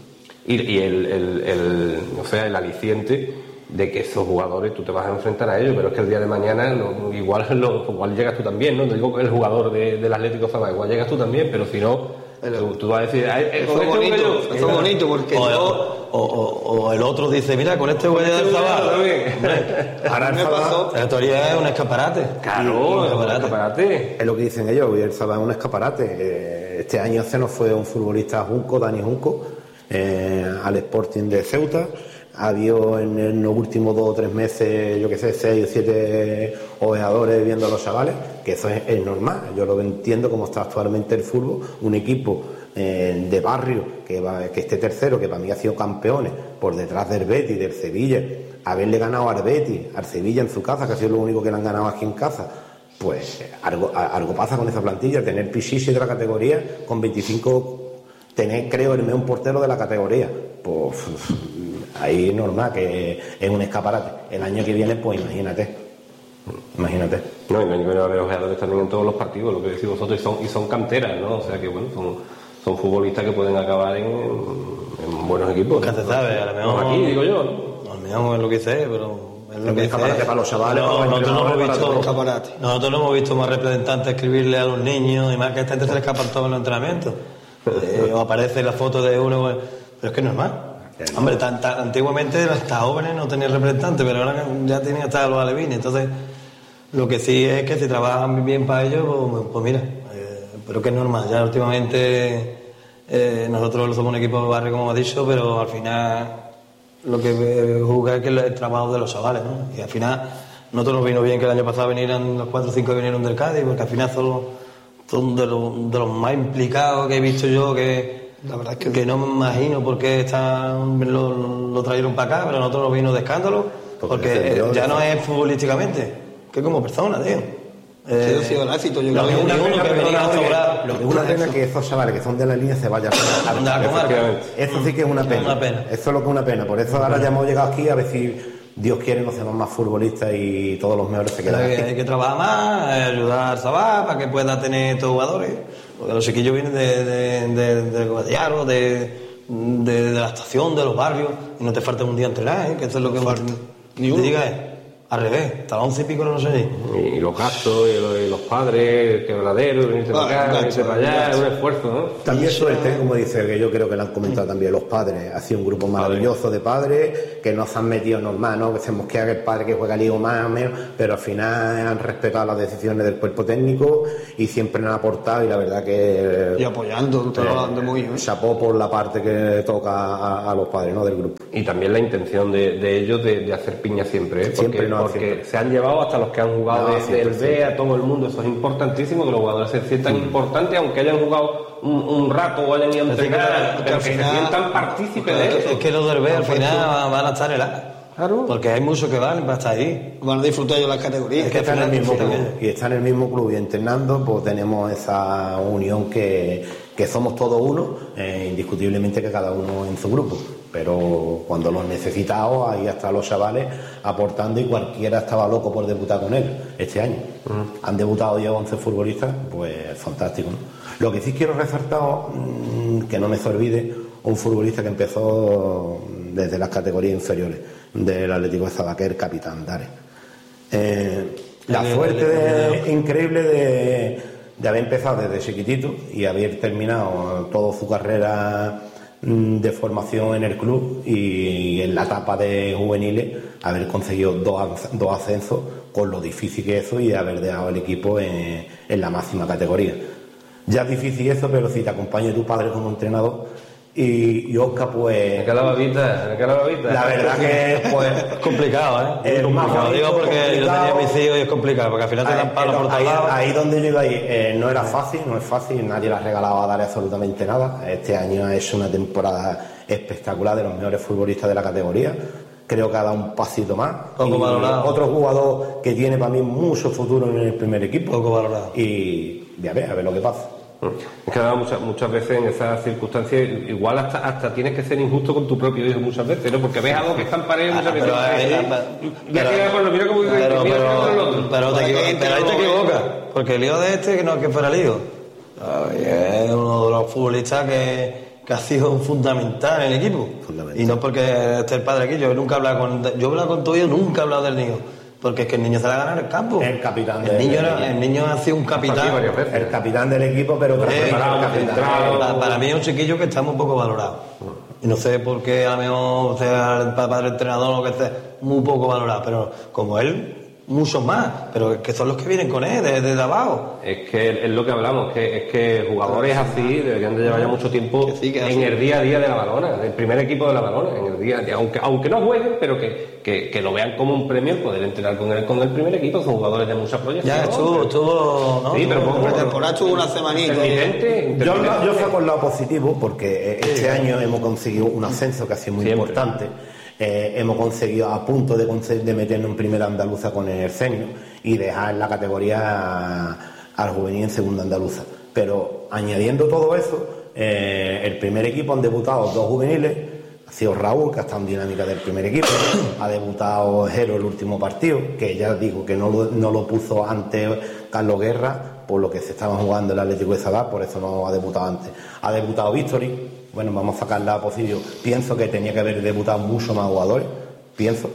Y, y el, el, el, o sea, el aliciente de que esos jugadores tú te vas a enfrentar a ellos, pero es que el día de mañana lo- igual, lo, igual llegas tú también, ¿no? No digo que el jugador de, del Atlético Zabal, igual llegas tú también, pero si no, tú, tú vas a decir, "Ay, eh, Fue con este bonito, juego yo". fue bonito porque O, yo... o, o, o el otro dice, mira, con este güey del Zabal. Ahora el me Zabá- pasó. La teoría es un escaparate. Claro, Un es un escaparate. escaparate. Es lo que dicen ellos, hoy el Zabá es un escaparate. Eh, Este año se nos fue un futbolista Junco, Dani Junco, eh, al Sporting de Ceuta. Ha habido en, en los últimos dos o tres meses, yo que sé, seis o siete ojeadores viendo a los chavales, que eso es, es normal. Yo lo entiendo como está actualmente el fútbol, un equipo eh, de barrio que, va, que esté tercero, que para mí ha sido campeones, por detrás del Betis, del Sevilla, haberle ganado al Betis, al Sevilla en su casa, que ha sido lo único que le han ganado aquí en casa. Pues algo, a- algo pasa con esa plantilla, tener Pichichi de la categoría con veinticinco, tener creo el mejor portero de la categoría, pues ahí es normal que es un escaparate. El año que viene, pues imagínate, imagínate. No, y no hay que ver a ver ojeadores también en todos los partidos, lo que decís vosotros, y son, y son canteras, ¿no? O sea que bueno, son, son futbolistas que pueden acabar en, en buenos equipos. Nunca se sabe, a lo mejor... Como aquí, digo yo, ¿no? A lo mejor es lo que sé, pero Es lo que escaparate dice, para los chavales, no, para los nosotros, lo hemos entrenadores, para visto, todo. nosotros lo hemos visto más representante escribirle a los niños y más que a esta gente se le escapan todos los entrenamientos. Eh, o aparece la foto de uno, pero es que es normal. Hombre, tan, tan, antiguamente hasta jóvenes no tenían representantes, pero ahora ya tienen hasta los alevines. Entonces, lo que sí es que si trabajan bien para ellos, pues, pues mira, eh, pero que es normal. Ya últimamente eh, nosotros somos un equipo de barrio, como ha dicho, pero al final lo que juzga es que el trabajo de los chavales, ¿no? Y al final, nosotros nos vino bien que el año pasado vinieran los cuatro o cinco que vinieron del Cádiz, porque al final son, son de, los, de los más implicados que he visto yo, que la verdad es que, que no me imagino por qué están, lo, lo trajeron para acá, pero a nosotros nos vino de escándalo, porque, porque ya no es futbolísticamente, que como persona, tío. Eh, ha sido el éxito, yo creo que una uno que venía a sobrar. Lo que es una pena es que esos chavales que son de la línea se vayan a la comarca. Eso sí que es una pena. una pena. Eso es lo que es una pena. Por eso ahora ya hemos llegado aquí a ver si Dios quiere nos hacemos más futbolistas y todos los mejores se quedan hay, aquí. Hay que trabajar más, ayudar a Sabá para que pueda tener estos jugadores. Porque los chiquillos vienen de, de, de, de Guadalajara, de, de, de la estación, de los barrios, y no te falta un día entrenar, ¿eh? Que eso es lo que falta. Ni uno. Te diga, ¿eh? Al revés, hasta las once y pico no sé ni. Y los gastos, y los, y los padres, el quebradero, venirse para acá, venirse para allá, es un esfuerzo, ¿no? También suerte, como dice, que yo creo que lo han comentado también los padres. Ha sido un grupo maravilloso de padres que no se han metido normal, ¿no? Que se mosquea que el padre que juega ligo más o menos, pero al final han respetado las decisiones del cuerpo técnico y siempre han aportado, y la verdad que. Y apoyando, trabajando muy bien. Chapó por la parte que toca a, a los padres, ¿no? Del grupo. Y también la intención de, de ellos de, de hacer piña siempre, ¿eh? Porque, Siempre, no, porque siempre. se han llevado hasta los que han jugado No, desde siempre, el B siempre. a todo el mundo. Eso es importantísimo, que los jugadores se sientan Mm. importantes, aunque hayan jugado un, un rato o hayan ido a entrenar, pero que se sientan partícipes de eso. Es que los del B al final van a estar en el A. Claro. Porque hay muchos que van para estar ahí. Van a disfrutar ellos las categorías. Es que está en el mismo Sí, club también. y está en el mismo club y entrenando, pues tenemos esa unión que, que somos todos uno, eh, indiscutiblemente que cada uno en su grupo, pero cuando los necesitamos ahí están los chavales aportando, y cualquiera estaba loco por debutar con él este año. Uh-huh. Han debutado ya once futbolistas, pues fantástico, ¿no? Lo que sí quiero resaltar, mmm, que no me se olvide, un futbolista que empezó desde las categorías inferiores del Atlético de Zabaquer, capitán Dare. Eh, la suerte de, increíble de, de haber empezado desde chiquitito y haber terminado toda su carrera de formación en el club, y en la etapa de juveniles haber conseguido dos, dos ascensos, con lo difícil que es eso, y haber dejado el equipo en, en la máxima categoría. Ya es difícil eso, pero si te acompaña tu padre como entrenador, y, y Oscar, pues. ¿En qué la babita? ¿En qué la babita? La verdad que pues, es complicado, ¿eh? Es más complicado. Digo porque complicado. yo tenía mis hijos y es complicado, porque al final te dan palos por todos ahí, lados. ahí donde yo iba ahí, eh, no era fácil, no es fácil, nadie le ha regalado a Dare absolutamente nada. Este año ha hecho una temporada espectacular, de los mejores futbolistas de la categoría. Creo que ha dado un pasito más. Poco y valorado. Otro jugador que tiene para mí mucho futuro en el primer equipo. Poco valorado. Y ya ves, a ver lo que pasa. Es que muchas, muchas veces en esas circunstancias igual hasta, hasta tienes que ser injusto con tu propio hijo muchas veces, ¿no? Porque ves algo que está en pared muchas veces. Pero ahí- Mira, mira, bueno, mira cómo vive, Pero, mira pero, cómo vive el otro. pero, te equivo- pero ahí te equivocas, porque el hijo de este, que no es que fuera el hijo, ay, es uno de los futbolistas que, que ha sido un fundamental en el equipo. Fundamental. Y no porque esté el padre aquí, yo nunca he hablado con, yo he hablado con tu hijo, nunca he hablado del niño. Porque es que el niño se la gana en el campo. El capitán El de- niño, era, el niño ha sido un Aquí capitán. varias veces. El capitán del equipo, pero Eh, preparado, capitán. centrado. Para, para mí es un chiquillo que está muy poco valorado. Y no sé por qué a lo mejor sea el papá del entrenador o que esté muy poco valorado, pero como él, muchos más. Pero es que son los que vienen con él, desde de abajo. Es que es lo que hablamos, que es que jugadores así deberían de llevar ya mucho tiempo Que sí, que en así. el día a día de la Balona, en el primer equipo de la Balona, en el día a día, aunque, aunque no jueguen, pero que, que, que lo vean como un premio el poder entrenar con el, con el primer equipo. Son jugadores de mucha proyección. Ya estuvo, estuvo, ¿no? Sí, pero Estuvo- poco- pretemporada estuvo una semanita. Intermitente, Yo, intermitente. yo saco el lado positivo, porque eh, este año hemos conseguido un ascenso que ha sido muy Siempre. importante. Eh, hemos conseguido a punto de, conse- de meternos en primera andaluza con el Cernio y dejar la categoría al juvenil en segunda andaluza. Pero añadiendo todo eso, eh, el primer equipo han debutado dos juveniles. Ha sido Raúl, que ha estado en dinámica del primer equipo. Ha debutado Jero el último partido, que ya digo que no lo, no lo puso antes Carlos Guerra, por lo que se estaba jugando el Atlético de Zadar, por eso no ha debutado antes. Ha debutado Victory. Bueno, vamos a sacar la posición. Pienso que tenía que haber debutado mucho más jugadores, pienso,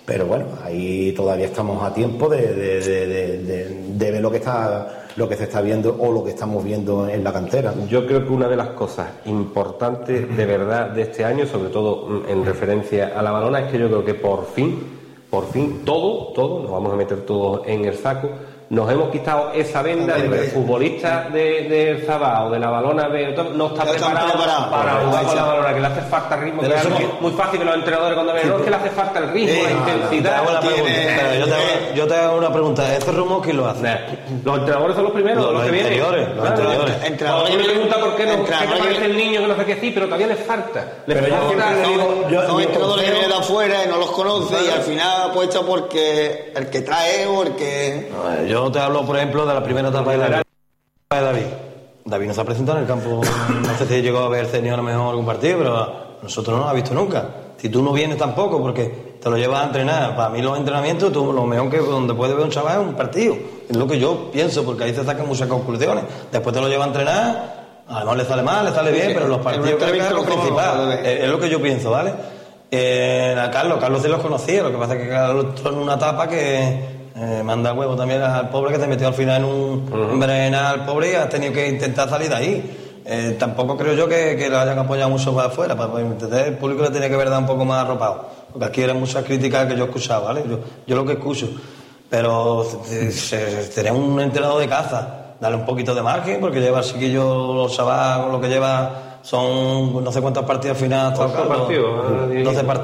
Pero bueno, ahí todavía estamos a tiempo de, de, de, de, de, de ver lo que está lo que se está viendo o lo que estamos viendo en la cantera. Yo creo que una de las cosas importantes de verdad de este año, sobre todo en referencia a la balona, es que yo creo que por fin, por fin, todo, todo, nos vamos a meter todos en el saco. Nos hemos quitado esa venda de que el futbolista de, de Zabá o de la balona de, no está preparado para, para jugar con la balona, que le hace falta ritmo, que es algo muy fácil que los entrenadores cuando ven, no, es que le hace falta el ritmo, la intensidad. Yo te, hago, yo te hago una pregunta, ¿este rumor quién lo hace? Los entrenadores son los primeros, los, los, los que interiores, vienen. Los interiores. Cuando uno me pregunta por qué no, qué te parece el niño que no sé qué, sí, pero todavía le falta. Pero yo siempre le digo, yo, son entrenadores que vienen de afuera y no los conoce y al final apuesta porque el que trae o el que... Yo te hablo, por ejemplo, de la primera etapa de David. David. David no se ha presentado en el campo, no sé si llegó a ver tenido a lo mejor algún partido, pero nosotros no lo hemos visto nunca. Si tú no vienes tampoco, porque te lo llevas a entrenar, para mí los entrenamientos, tú, lo mejor que donde puede ver un chaval es un partido. Es lo que yo pienso, porque ahí se sacan muchas conclusiones. Después te lo llevas a entrenar, además le sale mal, le sale bien, pero los partidos creo que es lo principal. Es, es lo que yo pienso, ¿vale? Eh, a Carlos, Carlos sí los conocía, lo que pasa es que Carlos está en una etapa que... Eh, manda huevo también al pobre que te metió al final en un uh-huh. envenenado al pobre y has tenido que intentar salir de ahí. Eh, tampoco creo yo que, que lo hayan apoyado mucho para afuera, para, para entender, el público le tenía que haber dado un poco más arropado, porque aquí eran muchas críticas que yo escuchaba, ¿vale? Yo, yo lo que escucho, pero sería un entrenador de caza, darle un poquito de margen, porque lleva el chiquillo, los chavales, lo que lleva son no sé cuántos partidos al final, doce partidos, doce partidos